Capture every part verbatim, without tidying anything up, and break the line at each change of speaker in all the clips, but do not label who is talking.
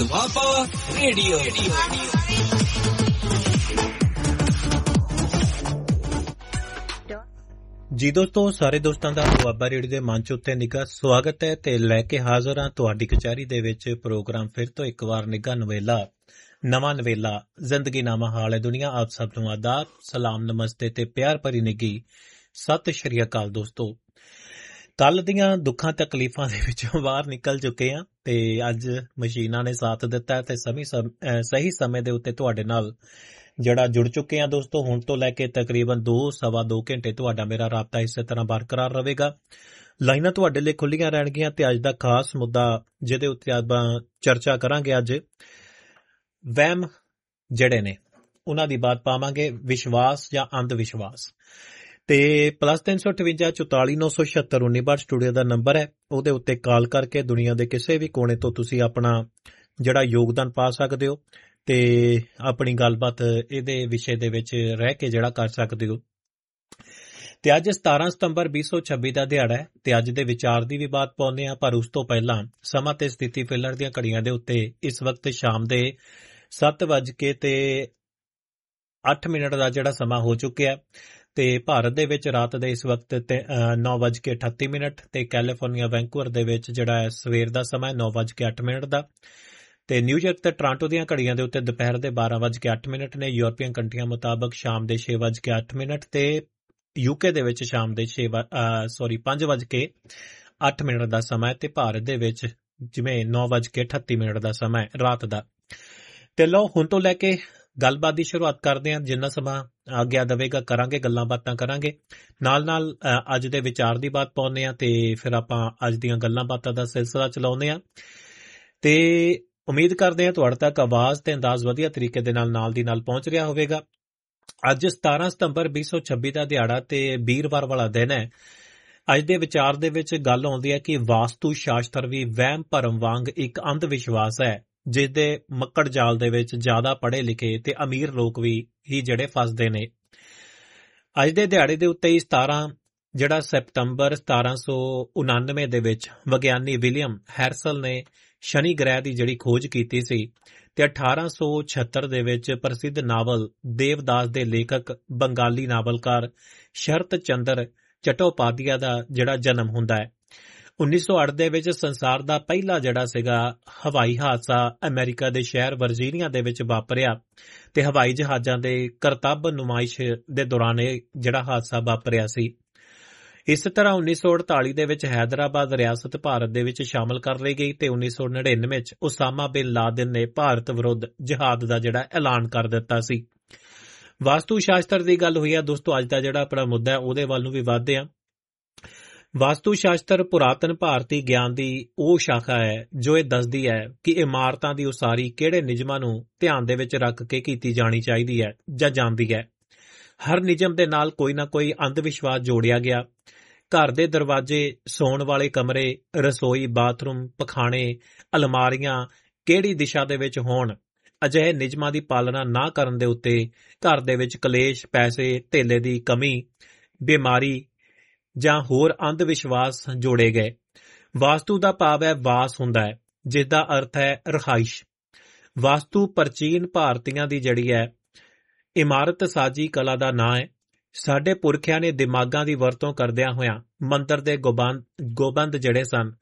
Doaba radio.
ਜੀ ਦੋਸਤੋ, ਸਾਰੇ ਦੋਸਤਾਂ ਦਾ ਦੁਆਬਾ ਰੇਡੀਓ ਦੇ ਮੰਚ ਉੱਤੇ ਨਿੱਘਾ ਸਵਾਗਤ ਹੈ ਤੇ ਲੈ ਕੇ ਹਾਜ਼ਰ ਹਾਂ ਤੁਹਾਡੀ ਕਚਹਿਰੀ ਦੇ ਵਿੱਚ ਪ੍ਰੋਗਰਾਮ ਫਿਰ ਤੋਂ ਇੱਕ ਵਾਰ ਨਿੱਘਾ ਨਵੇਲਾ ਨਵਾਂ ਨਵੇਲਾ ਜ਼ਿੰਦਗੀ ਨਾਮਾ ਹਾਲ ਹੈ ਦੁਨੀਆ। ਆਪ ਸਭ ਨੂੰ ਆਦਾਬ, ਸਲਾਮ, ਨਮਸਤੇ ਤੇ ਪਿਆਰ ਭਰੀ ਨਿੱਘੀ ਸਤਿ ਸ਼੍ਰੀ ਅਕਾਲ। ਦੋਸਤੋ, ਕੱਲ ਦੀਆਂ ਦੁੱਖਾਂ ਤਕਲੀਫਾਂ ਦੇ ਵਿੱਚੋਂ ਬਾਹਰ ਨਿਕਲ ਚੁੱਕੇ ਹਾਂ ਤੇ ਅੱਜ ਮਸ਼ੀਨਾਂ ਨੇ ਸਾਥ ਦਿੱਤਾ ਹੈ ਤੇ ਸਮੀ ਸਹੀ ਸਮੇਂ ਦੇ ਉੱਤੇ ਤੁਹਾਡੇ ਨਾਲ ਜਿਹੜਾ ਜੁੜ ਚੁੱਕੇ ਹਾਂ। ਦੋਸਤੋ, ਹੁਣ ਤੋਂ ਲੈ ਕੇ ਤਕਰੀਬਨ ਦੋ ਸਵਾ ਦੋ ਘੰਟੇ ਤੁਹਾਡਾ ਮੇਰਾ ਰਾਬਤਾ ਇਸੇ ਤਰ੍ਹਾਂ ਬਰਕਰਾਰ ਰਹੇਗਾ। ਲਾਈਨਾਂ ਤੁਹਾਡੇ ਲਈ ਖੁੱਲੀਆਂ ਰਹਿਣਗੀਆਂ ਤੇ ਅੱਜ ਦਾ ਖਾਸ ਮੁੱਦਾ ਜਿਹਦੇ ਉੱਤੇ ਆਪਾਂ ਚਰਚਾ ਕਰਾਂਗੇ, ਅੱਜ ਵਹਿਮ ਜਿਹੜੇ ਨੇ ਉਹਨਾਂ ਦੀ ਬਾਤ ਪਾਵਾਂਗੇ, ਵਿਸ਼ਵਾਸ ਜਾਂ ਅੰਧ ਵਿਸ਼ਵਾਸ। ਤੇ ਪਲੱਸ ਤਿੰਨ ਸੌ ਅਠਵੰਜਾ ਚੁਤਾਲੀ ਨੌ ਸੌ ਛਿਅੱਤਰ ਉੱਨੀ ਬਾਰ ਸਟੂਡੀਓ ਦਾ ਨੰਬਰ ਹੈ, ਉਹਦੇ ਉੱਤੇ ਕਾਲ ਕਰਕੇ ਦੁਨੀਆ ਦੇ ਕਿਸੇ ਵੀ ਕੋਨੇ ਤੋਂ ਤੁਸੀਂ ਆਪਣਾ ਜਿਹੜਾ ਯੋਗਦਾਨ ਪਾ ਸਕਦੇ ਹੋ ਤੇ ਆਪਣੀ ਗੱਲਬਾਤ ਇਹਦੇ ਵਿਸ਼ੇ ਦੇ ਵਿੱਚ ਰਹਿ ਕੇ ਜਿਹੜਾ ਕਰ ਸਕਦੇ ਹੋ। ਤੇ ਅੱਜ ਸਤਾਰਾਂ ਸਤੰਬਰ ਵੀਹ ਸੌ ਛੱਬੀ ਦਾ ਦਿਹਾੜਾ ਹੈ ਤੇ ਅੱਜ ਦੇ ਵਿਚਾਰ ਦੀ ਵੀ ਬਾਤ ਪਾਉਂਦੇ ਹਾਂ, ਪਰ ਉਸ ਤੋਂ ਪਹਿਲਾਂ ਸਮਾਂ ਤੇ ਸਥਿਤੀ ਫਿਲਰ ਦੀਆਂ ਘੜੀਆਂ ਦੇ ਉੱਤੇ ਇਸ ਵਕਤ ਸ਼ਾਮ ਦੇ ਸੱਤ ਵੱਜ ਕੇ ਤੇ ਅੱਠ ਮਿੰਟ ਦਾ ਜਿਹੜਾ ਸਮਾਂ ਹੋ ਚੁੱਕਿਆ ਤੇ ਭਾਰਤ ਦੇ ਵਿੱਚ ਰਾਤ ਦੇ ਇਸ ਵਕਤ ਤੇ ਨੌ ਵੱਜ ਕੇ ਅਠੱਤੀ ਮਿੰਟ ਤੇ ਕੈਲੀਫੋਰਨੀਆ ਵੈਂਕੂਵਰ ਦੇ ਵਿੱਚ ਜਿਹੜਾ ਸਵੇਰ ਦਾ ਸਮਾਂ ਨੌ ਵੱਜ ਕੇ ਅੱਠ ਮਿੰਟ ਦਾ ਤੇ ਨਿਊਯਾਰਕ ਤੇ ਟੋਰਾਂਟੋ ਦੀਆਂ ਘੜੀਆਂ ਦੇ ਉੱਤੇ ਦੁਪਹਿਰ ਦੇ ਬਾਰਾਂ ਵੱਜ ਕੇ ਅੱਠ ਮਿੰਟ ਨੇ। ਯੂਰਪੀਅਨ ਕੰਟਰੀਆਂ ਮੁਤਾਬਕ ਸ਼ਾਮ ਦੇ ਛੇ ਵੱਜ ਕੇ ਅੱਠ ਮਿੰਟ ਤੇ ਯੂਕੇ ਦੇ ਵਿੱਚ ਸ਼ਾਮ ਦੇ ਛੇ ਸੌਰੀ ਪੰਜ ਵੱਜ ਕੇ ਅੱਠ ਮਿੰਟ ਦਾ ਸਮਾਂ ਤੇ ਭਾਰਤ ਦੇ ਵਿੱਚ ਜਿਵੇਂ ਨੌ ਵੱਜ ਕੇ ਅਠੱਤੀ ਮਿੰਟ ਦਾ ਸਮਾਂ ਰਾਤ ਦਾ। ਤੇ ਲਓ, ਹੁਣ ਤੋਂ ਲੈ ਕੇ ਗੱਲਬਾਤ ਦੀ ਸ਼ੁਰੂਆਤ ਕਰਦੇ ਹਾਂ। ਜਿੰਨਾ ਸਮਾਂ ਆਗਿਆ ਦੇਵੇਗਾ ਕਰਾਂਗੇ, ਗੱਲਾਂ ਬਾਤਾਂ ਕਰਾਂਗੇ, ਨਾਲ ਨਾਲ ਅੱਜ ਦੇ ਵਿਚਾਰ ਦੀ ਬਾਤ ਪਾਉਂਦੇ ਹਾਂ ਤੇ ਫਿਰ ਆਪਾਂ ਅੱਜ ਦੀਆਂ ਗੱਲਾਂ ਬਾਤਾਂ ਦਾ ਸਿਲਸਿਲਾ ਚਲਾਉਂਦੇ ਹਾਂ। ਤੇ ਉਮੀਦ ਕਰਦੇ ਹਾਂ ਤੁਹਾਡੇ ਤੱਕ ਆਵਾਜ਼ ਤੇ ਅੰਦਾਜ਼ ਵਧੀਆ ਤਰੀਕੇ ਦੇ ਨਾਲ ਨਾਲ ਦੀ ਨਾਲ ਪਹੁੰਚ ਰਿਹਾ ਹੋਵੇਗਾ। ਅੱਜ ਸਤਾਰਾਂ ਸਤੰਬਰ ਵੀਹ ਸੌ ਛੱਬੀ ਦਾ ਦਿਹਾੜਾ ਤੇ ਵੀਰਵਾਰ ਵਾਲਾ ਦਿਨ ਹੈ। ਅੱਜ ਦੇ ਵਿਚਾਰ ਦੇ ਵਿੱਚ ਗੱਲ ਆਉਂਦੀ ਹੈ ਕਿ ਵਾਸਤੂ ਸ਼ਾਸਤਰ ਵੀ ਵਹਿਮ ਭਰਮ ਵਾਂਗ ਇੱਕ ਅੰਧ ਵਿਸ਼ਵਾਸ ਹੈ, ਜਿਸ ਦੇ ਮੱਕੜ ਜਾਲ ਦੇ ਵਿੱਚ ਜ਼ਿਆਦਾ ਪੜ੍ਹੇ ਲਿਖੇ ਤੇ ਅਮੀਰ ਲੋਕ ਵੀ ਹੀ ਜਿਹੜੇ ਫਸਦੇ ਨੇ। ਅੱਜ ਦੇ ਦਿਹਾੜੇ ਦੇ ਉੱਤੇ ਹੀ ਸਤਾਰਾਂ ਜਿਹੜਾ ਸਤੰਬਰ ਸਤਾਰਾਂ ਸੌ ਉਨਾਨਵੇਂ ਦੇ ਵਿੱਚ ਵਿਗਿਆਨੀ ਵਿਲੀਅਮ ਹੈਰਸਲ ਨੇ ਸ਼ਨੀ ਗ੍ਰਹਿ ਦੀ ਜਿਹੜੀ ਖੋਜ ਕੀਤੀ ਸੀ ਤੇ ਅਠਾਰਾਂ ਸੌ ਛਿਅੱਤਰ ਦੇ ਵਿੱਚ ਪ੍ਰਸਿੱਧ ਨਾਵਲ ਦੇਵਦਾਸ ਦੇ ਲੇਖਕ ਬੰਗਾਲੀ ਨਾਵਲਕਾਰ ਸ਼ਰਤ ਚੰਦਰ ਚਟੋਪਾਧਿਆ ਦਾ ਜਿਹੜਾ ਜਨਮ ਹੁੰਦਾ ਹੈ। ਉੱਨੀ ਸੌ ਅੱਠ ਦੇ ਵਿੱਚ ਸੰਸਾਰ ਦਾ ਪਹਿਲਾ ਜਿਹੜਾ ਸੀਗਾ ਹਵਾਈ ਹਾਦਸਾ ਅਮਰੀਕਾ ਦੇ ਸ਼ਹਿਰ ਵਰਜੀਨੀਆ ਦੇ ਵਿੱਚ ਵਾਪਰਿਆ ਤੇ ਹਵਾਈ ਜਹਾਜ਼ਾਂ ਦੇ ਕਰਤੱਵ ਨੁਮਾਇਸ਼ ਦੇ ਦੌਰਾਨ ਇਹ ਜਿਹੜਾ ਹਾਦਸਾ ਵਾਪਰਿਆ ਸੀ। ਇਸ ਤਰ੍ਹਾਂ ਉੱਨੀ ਸੌ ਅੜਤਾਲੀ ਦੇ ਵਿੱਚ ਹੈਦਰਾਬਾਦ ਰਿਆਸਤ ਭਾਰਤ ਦੇ ਵਿੱਚ ਸ਼ਾਮਲ ਕਰ ਲਈ ਗਈ ਤੇ ਉੱਨੀ ਸੌ ਨੜਿਨਵੇਂ ਵਿੱਚ ਉਸਾਮਾ ਬਿਨ ਲਾਦਨ ਨੇ ਭਾਰਤ ਵਿਰੁੱਧ ਜਿਹਾਦ ਦਾ ਜਿਹੜਾ ਐਲਾਨ ਕਰ ਦਿੱਤਾ ਸੀ। ਵਾਸਤੂ ਸ਼ਾਸਤਰ ਦੀ ਗੱਲ ਹੋਈ ਹੈ ਦੋਸਤੋ, ਅੱਜ ਦਾ ਜਿਹੜਾ ਆਪਣਾ ਮੁੱਦਾ ਹੈ ਉਹਦੇ ਵੱਲ ਨੂੰ ਵੀ ਵਧਦੇ ਹਾਂ। ਵਾਸਤੂ ਸ਼ਾਸਤਰ ਪੁਰਾਤਨ ਭਾਰਤੀ ਗਿਆਨ ਦੀ ਉਹ ਸ਼ਾਖਾ ਹੈ ਜੋ ਇਹ ਦੱਸਦੀ ਹੈ ਕਿ ਇਮਾਰਤਾਂ ਦੀ ਉਸਾਰੀ ਕਿਹੜੇ ਨਿਯਮਾਂ ਨੂੰ ਧਿਆਨ ਦੇ ਵਿੱਚ ਰੱਖ ਕੇ ਕੀਤੀ ਜਾਣੀ ਚਾਹੀਦੀ ਹੈ ਜਾਂ ਜਾਂਦੀ ਹੈ। ਹਰ ਨਿਯਮ ਦੇ ਨਾਲ ਕੋਈ ਨਾ ਕੋਈ ਅੰਧ ਵਿਸ਼ਵਾਸ ਜੋੜਿਆ ਗਿਆ। ਘਰ ਦੇ ਦਰਵਾਜ਼ੇ, ਸੌਣ ਵਾਲੇ ਕਮਰੇ, ਰਸੋਈ, ਬਾਥਰੂਮ, ਪਖਾਣੇ, ਅਲਮਾਰੀਆਂ ਕਿਹੜੀ ਦਿਸ਼ਾ ਦੇ ਵਿੱਚ ਹੋਣ, ਅਜਿਹੇ ਨਿਯਮਾਂ ਦੀ ਪਾਲਣਾ ਨਾ ਕਰਨ ਦੇ ਉੱਤੇ ਘਰ ਦੇ ਵਿੱਚ ਕਲੇਸ਼, ਪੈਸੇ ਧੇਲੇ ਦੀ ਕਮੀ, ਬਿਮਾਰੀ ਜਾਂ ਹੋਰ ਅੰਧ ਵਿਸ਼ਵਾਸ ਜੋੜੇ ਗਏ। ਵਾਸਤੂ ਦਾ ਭਾਵ ਹੈ ਵਾਸ ਹੁੰਦਾ ਹੈ, ਜਿਸ ਦਾ ਅਰਥ ਹੈ ਰਿਹਾਇਸ਼। ਵਾਸਤੂ ਪ੍ਰਾਚੀਨ ਭਾਰਤੀਆਂ ਦੀ ਜਿਹੜੀ ਹੈ ਇਮਾਰਤ ਸਾਜੀ ਕਲਾ ਦਾ ਨਾਂ ਹੈ। ਸਾਡੇ ਪੁਰਖਿਆਂ ਨੇ ਦਿਮਾਗਾਂ ਦੀ ਵਰਤੋਂ ਕਰਦਿਆਂ ਹੋਇਆਂ ਮੰਦਰ ਦੇ ਗੋਬੰਦ ਗੋਬੰਦ ਜਿਹੜੇ ਸਨ,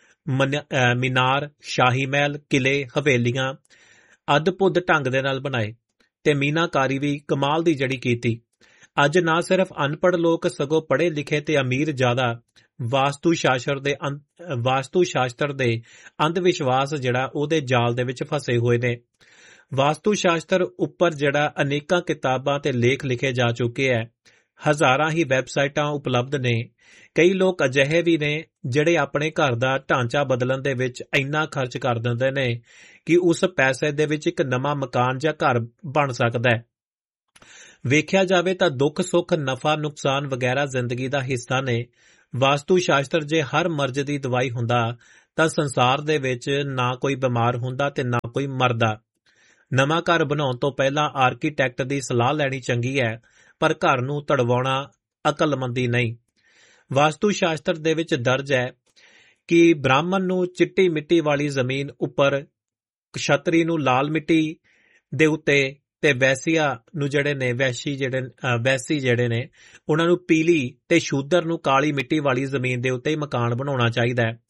ਮੀਨਾਰ, ਸ਼ਾਹੀ ਮਹਿਲ, ਕਿਲੇ, ਹਵੇਲੀਆਂ ਅਦਭੁਤ ਢੰਗ ਦੇ ਨਾਲ ਬਣਾਏ ਤੇ ਮੀਨਾਕਾਰੀ ਵੀ ਕਮਾਲ ਦੀ ਜਿਹੜੀ ਕੀਤੀ। ਅੱਜ ਨਾ ਸਿਰਫ ਅਨਪੜ੍ਹ ਲੋਕ ਸਗੋਂ ਪੜ੍ਹੇ ਲਿਖੇ ਤੇ ਅਮੀਰ ਜ਼ਿਆਦਾ ਵਾਸਤੂ ਸ਼ਾਸਤਰ ਦੇ ਵਾਸਤੂ ਸ਼ਾਸਤਰ ਦੇ ਅੰਧ ਵਿਸ਼ਵਾਸ ਜਿਹੜਾ ਉਹਦੇ ਜਾਲ ਦੇ ਵਿੱਚ ਫਸੇ ਹੋਏ ਨੇ। ਵਾਸਤੂ ਸ਼ਾਸਤਰ ਉੱਪਰ ਜਿਹੜਾ ਅਨੇਕਾਂ ਕਿਤਾਬਾਂ ਤੇ ਲੇਖ ਲਿਖੇ ਜਾ ਚੁੱਕੇ ਹੈ। ਹਜ਼ਾਰਾਂ ਹੀ ਵੈਬਸਾਈਟਾਂ ਉਪਲਬਧ ਨੇ। ਕਈ ਲੋਕ ਅਜਿਹੇ ਵੀ ਨੇ ਜਿਹੜੇ ਆਪਣੇ ਘਰ ਦਾ ਢਾਂਚਾ ਬਦਲਣ ਦੇ ਵਿੱਚ ਇੰਨਾ ਖਰਚ ਕਰ ਦਿੰਦੇ ਨੇ ਕਿ ਉਸ ਪੈਸੇ ਦੇ ਵਿੱਚ ਇੱਕ ਨਵਾਂ ਮਕਾਨ ਜਾਂ ਘਰ ਬਣ ਸਕਦਾ ਹੈ। ਵੇਖਿਆ ਜਾਵੇ ਤਾਂ ਦੁੱਖ ਸੁੱਖ, ਨਫਾ ਨੁਕਸਾਨ ਵਗੈਰਾ ਜ਼ਿੰਦਗੀ ਦਾ ਹਿੱਸਾ ਨੇ। ਵਾਸਤੂ ਸ਼ਾਸਤਰ ਜੇ ਹਰ ਮਰਜ਼ ਦੀ ਦਵਾਈ ਹੁੰਦਾ ਤਾਂ ਸੰਸਾਰ ਦੇ ਵਿੱਚ ਨਾ ਕੋਈ ਬਿਮਾਰ ਹੁੰਦਾ ਤੇ ਨਾ ਕੋਈ ਮਰਦਾ। ਨਵਾਂ ਘਰ ਬਣਾਉਣ ਤੋਂ ਪਹਿਲਾਂ ਆਰਕੀਟੈਕਟ ਦੀ ਸਲਾਹ ਲੈਣੀ ਚੰਗੀ ਹੈ, ਪਰ ਘਰ ਨੂੰ ਤੜਵਾਉਣਾ ਅਕਲਮੰਦੀ ਨਹੀਂ। ਵਾਸਤੂ ਸ਼ਾਸਤਰ ਦੇ ਵਿੱਚ ਦਰਜ ਹੈ ਕਿ ਬ੍ਰਾਹਮਣ ਨੂੰ ਚਿੱਟੀ ਮਿੱਟੀ ਵਾਲੀ ਜ਼ਮੀਨ ਉੱਪਰ ਕਸ਼ਤਰੀ ਨੂੰ ਲਾਲ ਮਿੱਟੀ ਦੇ ਉੱਤੇ ਤੇ ਵੈਸੀਆ ਨੂੰ ਜਿਹੜੇ ਨੇ ਵੈਸ਼ੀ ਜਿਹੜੇ ਵੈਸੀ ਜਿਹੜੇ ਨੇ ਉਹਨਾਂ ਨੂੰ ਪੀਲੀ ਤੇ ਸ਼ੂਦਰ ਨੂੰ ਕਾਲੀ ਮਿੱਟੀ ਵਾਲੀ ਜ਼ਮੀਨ ਦੇ ਉੱਤੇ ਹੀ ਮਕਾਨ ਬਣਾਉਣਾ ਚਾਹੀਦਾ ਹੈ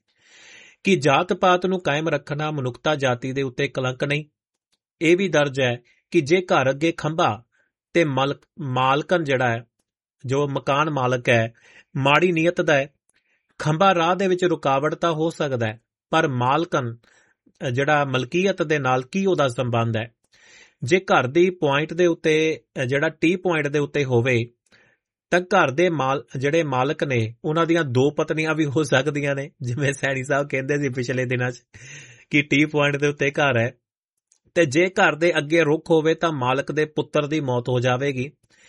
ਕਿ ਜਾਤ ਪਾਤ ਨੂੰ ਕਾਇਮ ਰੱਖਣਾ ਮਨੁੱਖਤਾ ਜਾਤੀ ਦੇ ਉੱਤੇ ਕਲੰਕ ਨਹੀਂ। ਇਹ ਵੀ ਦਰਜ ਹੈ ਕਿ ਜੇ ਘਰ ਅੱਗੇ ਖੰਭਾ ਤੇ ਮਾਲਕ ਮਾਲਕਨ ਜਿਹੜਾ ਹੈ ਜੋ ਮਕਾਨ ਮਾਲਕ ਹੈ ਮਾੜੀ ਨੀਅਤ ਦਾ ਹੈ, ਖੰਭਾ ਰਾਹ ਦੇ ਵਿੱਚ ਰੁਕਾਵਟ ਤਾਂ ਹੋ ਸਕਦਾ ਹੈ, ਪਰ ਮਾਲਕਨ ਜਿਹੜਾ ਮਲਕੀਅਤ ਦੇ ਨਾਲ ਕੀ ਉਹਦਾ ਸੰਬੰਧ ਹੈ। ਜੇ ਘਰ ਦੀ ਪੁਆਇੰਟ ਦੇ ਉੱਤੇ ਜਿਹੜਾ ਟੀ ਪੁਆਇੰਟ ਦੇ ਉੱਤੇ ਹੋਵੇ ਤਾਂ ਘਰ ਦੇ ਮਾਲ ਜਿਹੜੇ ਮਾਲਕ ਨੇ ਉਹਨਾਂ ਦੀਆਂ ਦੋ ਪਤਨੀਆਂ ਵੀ ਹੋ ਸਕਦੀਆਂ ਨੇ, ਜਿਵੇਂ ਸੈਣੀ ਸਾਹਿਬ ਕਹਿੰਦੇ ਸੀ ਪਿਛਲੇ ਦਿਨਾਂ 'ਚ ਕਿ ਟੀ ਪੁਆਇੰਟ ਦੇ ਉੱਤੇ ਘਰ ਹੈ। ਤੇ ਜੇ ਘਰ ਦੇ ਅੱਗੇ ਰੁੱਖ ਹੋਵੇ ਤਾਂ ਮਾਲਕ ਦੇ ਪੁੱਤਰ ਦੀ ਮੌਤ ਹੋ ਜਾਵੇਗੀ।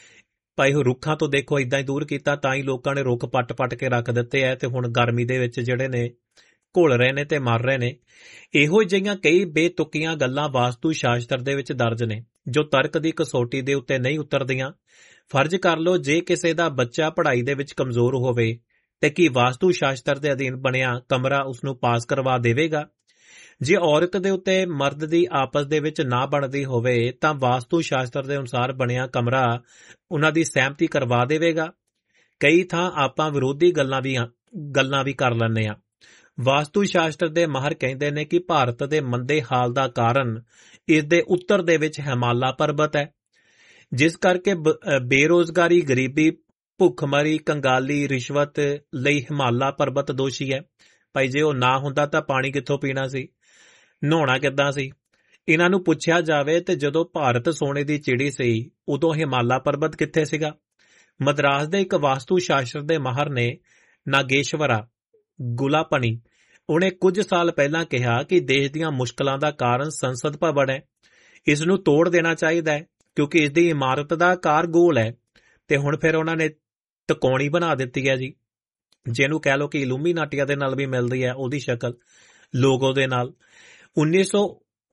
ਭਾਈ ਰੁੱਖਾਂ ਤੋਂ ਦੇਖੋ ਇਦਾਂ ਹੀ ਦੂਰ ਕੀਤਾ, ਤਾਂ ਹੀ ਲੋਕਾਂ ਨੇ ਰੁੱਖ ਪੱਟ ਪੱਟ ਕੇ ਰੱਖ ਦਿੱਤੇ ਹੈ ਤੇ ਹੁਣ ਗਰਮੀ ਦੇ ਵਿੱਚ ਜਿਹੜੇ ਨੇ ਘੁਲ ਰਹੇ ਨੇ ਤੇ ਮਰ ਰਹੇ ਨੇ। ਇਹੋ ਜਿਹੀਆਂ ਕਈ ਬੇਤੁਕੀਆਂ ਗੱਲਾਂ ਵਾਸਤੂ ਸ਼ਾਸਤਰ ਦੇ ਵਿੱਚ ਦਰਜ ਨੇ ਜੋ ਤਰਕ ਦੀ ਕਸੌਟੀ ਦੇ ਉੱਤੇ ਨਹੀਂ ਉਤਰਦੀਆਂ। ਫਰਜ਼ ਕਰ ਲਓ ਜੇ ਕਿਸੇ ਦਾ ਬੱਚਾ ਪੜ੍ਹਾਈ ਦੇ ਵਿੱਚ ਕਮਜ਼ੋਰ ਹੋਵੇ ਤੇ ਕੀ ਵਾਸਤੂ ਸ਼ਾਸਤਰ ਦੇ ਅਧੀਨ ਬਣਿਆ ਕਮਰਾ ਉਸਨੂੰ ਪਾਸ ਕਰਵਾ ਦੇਵੇਗਾ? ਜੇ ਔਰਤ ਦੇ ਉੱਤੇ ਮਰਦ ਦੀ ਆਪਸ ਦੇ ਵਿੱਚ ਨਾ ਬਣਦੀ ਹੋਵੇ ਤਾਂ ਵਾਸਤੂ ਸ਼ਾਸਤਰ ਦੇ ਅਨੁਸਾਰ ਬਣਿਆ ਕਮਰਾ ਉਹਨਾਂ ਦੀ ਸਹਿਮਤੀ ਕਰਵਾ ਦੇਵੇਗਾ? ਕਈ ਥਾਂ ਆਪਾਂ ਵਿਰੋਧੀ ਗੱਲਾਂ ਵੀ ਗੱਲਾਂ ਵੀ ਕਰ ਲੈਂਦੇ ਹਾਂ। ਵਾਸਤੂ ਸ਼ਾਸਤਰ ਦੇ ਮਾਹਰ ਕਹਿੰਦੇ ਨੇ ਕਿ ਭਾਰਤ ਦੇ ਮੰਦੇ ਹਾਲ ਦਾ ਕਾਰਨ ਇਸ ਦੇ ਉੱਤਰ ਦੇ ਵਿੱਚ ਹਿਮਾਲਾ ਪਰਬਤ ਹੈ, ਜਿਸ ਕਰਕੇ ਬੇਰੋਜ਼ਗਾਰੀ, ਗਰੀਬੀ, ਭੁੱਖਮਰੀ, ਕੰਗਾਲੀ, ਰਿਸ਼ਵਤ ਲਈ ਹਿਮਾਲਾ ਪਰਬਤ ਦੋਸ਼ੀ ਹੈ। ਭਾਈ ਜੇ ਉਹ ਨਾ ਹੁੰਦਾ ਤਾਂ ਪਾਣੀ ਕਿੱਥੋਂ ਪੀਣਾ ਸੀ, ਨਹਾਉਣਾ ਕਿੱਦਾਂ ਸੀ? ਇਹਨਾਂ ਨੂੰ ਪੁੱਛਿਆ ਜਾਵੇ ਤੇ ਜਦੋਂ ਭਾਰਤ ਸੋਨੇ ਦੀ ਚਿੜੀ ਸੀ ਉਦੋਂ ਹਿਮਾਲਾ ਪਰਬਤ ਕਿੱਥੇ ਸੀਗਾ? ਮਦਰਾਸ ਦੇ ਇੱਕ ਵਾਸਤੂ ਸ਼ਾਸਤਰ ਦੇ ਮਾਹਰ ਨੇ ਨਾਗੇਸ਼ਵਰਾ ਗੁਲਾਪਣੀ, ਉਹਨੇ ਕੁਝ ਸਾਲ ਪਹਿਲਾਂ ਕਿਹਾ ਕਿ ਦੇਸ਼ ਦੀਆਂ ਮੁਸ਼ਕਲਾਂ ਦਾ ਕਾਰਨ ਸੰਸਦ ਭਵਨ ਹੈ, ਇਸ ਨੂੰ ਤੋੜ ਦੇਣਾ ਚਾਹੀਦਾ ਹੈ ਕਿਉਂਕਿ ਇਸ ਦੀ ਇਮਾਰਤ ਦਾ ਆਕਾਰ ਗੋਲ ਹੈ। ਤੇ ਹੁਣ ਫਿਰ ਉਹਨਾਂ ਨੇ ਤਿਕੋਣੀ ਬਣਾ ਦਿੱਤੀ ਹੈ ਜੀ, ਜਿਹਨੂੰ ਕਹਿ ਲਓ ਕਿ ਇਲੂਮੀਨਾਟੀਆਂ ਦੇ ਨਾਲ ਵੀ ਮਿਲਦੀ ਹੈ ਉਹਦੀ ਸ਼ਕਲ ਲੋਗੋ ਦੇ ਨਾਲ। ਉੱਨੀ ਸੌ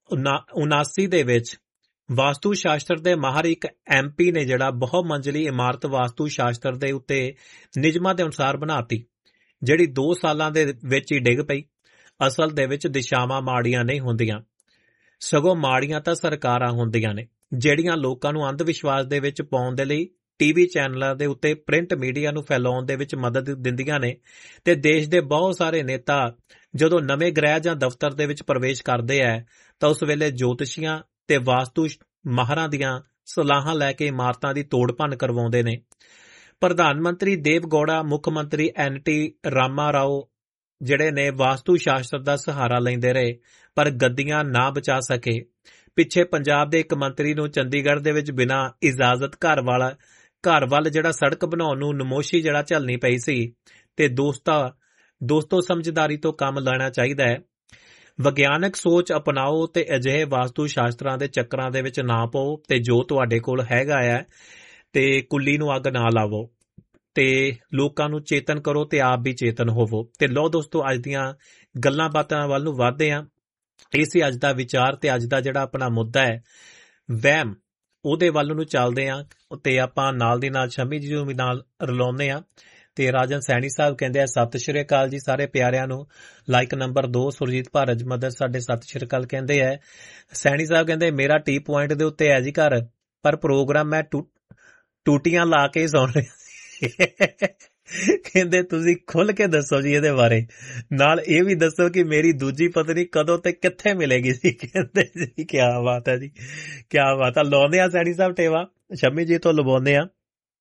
ਉਨਾਸੀ ਦੇ ਵਿੱਚ ਵਾਸਤੂ ਸ਼ਾਸਤਰ ਦੇ ਮਾਹਰ ਇੱਕ ਐਮ ਪੀ ਨੇ ਜਿਹੜਾ ਬਹੁ ਮੰਜ਼ਲੀ ਇਮਾਰਤ ਵਾਸਤੂ ਸ਼ਾਸਤਰ ਦੇ ਉੱਤੇ ਨਿਯਮਾਂ ਦੇ ਅਨੁਸਾਰ ਬਣਾਤੀ, ਜਿਹੜੀ ਦੋ ਸਾਲਾਂ ਦੇ ਵਿੱਚ ਹੀ ਡਿੱਗ ਪਈ। ਅਸਲ ਦੇ ਵਿੱਚ ਦਿਸ਼ਾਵਾਂ ਮਾੜੀਆਂ ਨਹੀਂ ਹੁੰਦੀਆਂ, ਸਗੋਂ ਮਾੜੀਆਂ ਤਾਂ ਸਰਕਾਰਾਂ ਹੁੰਦੀਆਂ ਨੇ ਜਿਹੜੀਆਂ ਲੋਕਾਂ ਨੂੰ ਅੰਧ ਵਿਸ਼ਵਾਸ ਦੇ ਵਿੱਚ ਪਾਉਣ ਦੇ ਲਈ ਟੀਵੀ ਚੈਨਲਾਂ ਦੇ ਉੱਤੇ ਪ੍ਰਿੰਟ ਮੀਡੀਆ ਨੂੰ ਫੈਲਾਉਣ ਦੇ ਵਿੱਚ ਮਦਦ ਦਿੰਦੀਆਂ ਨੇ। ਤੇ ਦੇਸ਼ ਦੇ ਬਹੁਤ ਸਾਰੇ ਨੇਤਾ ਜਦੋਂ ਨਵੇਂ ਗ੍ਰਹਿ ਜਾਂ ਦਫ਼ਤਰ ਦੇ ਵਿੱਚ ਪ੍ਰਵੇਸ਼ ਕਰਦੇ ਹੈ ਤਾਂ ਉਸ ਵੇਲੇ ਜੋਤਸ਼ੀਆਂ ਤੇ ਵਾਸਤੂ ਮਾਹਰਾਂ ਦੀਆਂ ਸਲਾਹਾਂ ਲੈ ਕੇ ਇਮਾਰਤਾਂ ਦੀ ਤੋੜ ਭੰਨ ਕਰਵਾਉਂਦੇ ਨੇ। ਪ੍ਰਧਾਨ ਮੰਤਰੀ ਦੇਵ ਗੌੜਾ, ਮੁੱਖ ਮੰਤਰੀ ਐਨ ਟੀ ਰਾਮਾ ਰਾਓ ਜਿਹੜੇ ਨੇ ਵਾਸਤੂ ਸ਼ਾਸਤਰ ਦਾ ਸਹਾਰਾ ਲੈਂਦੇ ਰਹੇ ਪਰ ਗੱਦੀਆਂ ਨਾ ਬਚਾ ਸਕੇ। ਪਿੱਛੇ ਪੰਜਾਬ ਦੇ ਇੱਕ ਮੰਤਰੀ ਨੂੰ ਚੰਡੀਗੜ੍ਹ ਦੇ ਵਿੱਚ ਬਿਨਾਂ ਇਜਾਜ਼ਤ ਘਰ ਵਾਲਾ ਘਰ ਵੱਲ ਜਿਹੜਾ ਸੜਕ ਬਣਾਉਣ ਨੂੰ ਨਮੋਸ਼ੀ ਜਿਹੜਾ ਝੱਲਣੀ ਪਈ ਸੀ। ਤੇ ਦੋਸਤਾ ਦੋਸਤੋ ਸਮਝਦਾਰੀ ਤੋਂ ਕੰਮ ਲੈਣਾ ਚਾਹੀਦਾ ਹੈ। ਵਿਗਿਆਨਕ ਸੋਚ ਅਪਣਾਓ ਤੇ ਅਜਿਹੇ ਵਾਸਤੂ ਸ਼ਾਸਤਰਾਂ ਦੇ ਚੱਕਰਾਂ ਦੇ ਵਿੱਚ ਨਾ ਪਾਓ ਤੇ ਜੋ ਤੁਹਾਡੇ ਕੋਲ ਹੈਗਾ ਹੈ ਤੇ ਕੁੱਲੀ ਨੂੰ ਅੱਗ ਨਾ ਲਾਵੋ ਤੇ ਲੋਕਾਂ ਨੂੰ ਚੇਤਨ ਕਰੋ ਤੇ ਆਪ ਵੀ ਚੇਤਨ ਹੋਵੋ। ਤੇ ਲਓ ਦੋਸਤੋ, ਅੱਜ ਦੀਆਂ ਗੱਲਾਂ ਬਾਤਾਂ ਵੱਲ ਨੂੰ ਵਧਦੇ ਹਾਂ। ਇਹ ਸੀ ਅੱਜ ਦਾ ਵਿਚਾਰ ਤੇ ਅੱਜ ਦਾ ਜਿਹੜਾ ਆਪਣਾ ਮੁੱਦਾ ਹੈ ਵਹਿਮ, ਉਹਦੇ ਵੱਲ ਨੂੰ ਚੱਲਦੇ ਹਾਂ ਤੇ ਆਪਾਂ ਨਾਲ ਦੀ ਨਾਲ ਸ਼ਮੀ ਜੀ ਨੂੰ ਵੀ ਨਾਲ ਰਲਾਉਂਦੇ ਹਾਂ। ਤੇ ਰਾਜਨ ਸੈਣੀ ਸਾਹਿਬ ਕਹਿੰਦੇ ਆ ਸਤਿ ਸ਼੍ਰੀ ਅਕਾਲ ਜੀ ਸਾਰੇ ਪਿਆਰਿਆਂ ਨੂੰ। ਲਾਈਕ ਨੰਬਰ ਦੋ ਸੁਰਜੀਤ ਭਾਰਜ ਮਦਰ ਸਾਡੇ ਸਤਿ ਸ਼੍ਰੀ ਅਕਾਲ ਕਹਿੰਦੇ ਹੈ। ਸੈਣੀ ਸਾਹਿਬ ਕਹਿੰਦੇ ਮੇਰਾ ਟੀ ਪੁਆਇੰਟ ਦੇ ਉੱਤੇ ਹੈ ਜੀ ਘਰ, ਪਰ ਪ੍ਰੋਗਰਾਮ ਮੈਂ ਟੂਟੀਆਂ ਲਾ ਕੇ ਸੌਣ ਰਿਹਾ। ਕਹਿੰਦੇ ਤੁਸੀਂ ਖੁੱਲ ਕੇ ਦੱਸੋ ਜੀ ਇਹਦੇ ਬਾਰੇ, ਨਾਲ ਇਹ ਵੀ ਦੱਸੋ ਕਿ ਮੇਰੀ ਦੂਜੀ ਪਤਨੀ ਕਦੋਂ ਤੇ ਕਿੱਥੇ ਮਿਲੇਗੀ ਸੀ। ਕਹਿੰਦੇ ਜੀ ਕਿਆ ਬਾਤ ਹੈ ਜੀ, ਕਿਆ ਬਾਤ ਹੈ। ਲਾਉਂਦੇ ਆ ਸੈਣੀ ਸਾਹਿਬ ਟੇਵਾ, ਸ਼ਮੀ ਜੀ ਤੋਂ ਲਵਾਉਂਦੇ ਆ।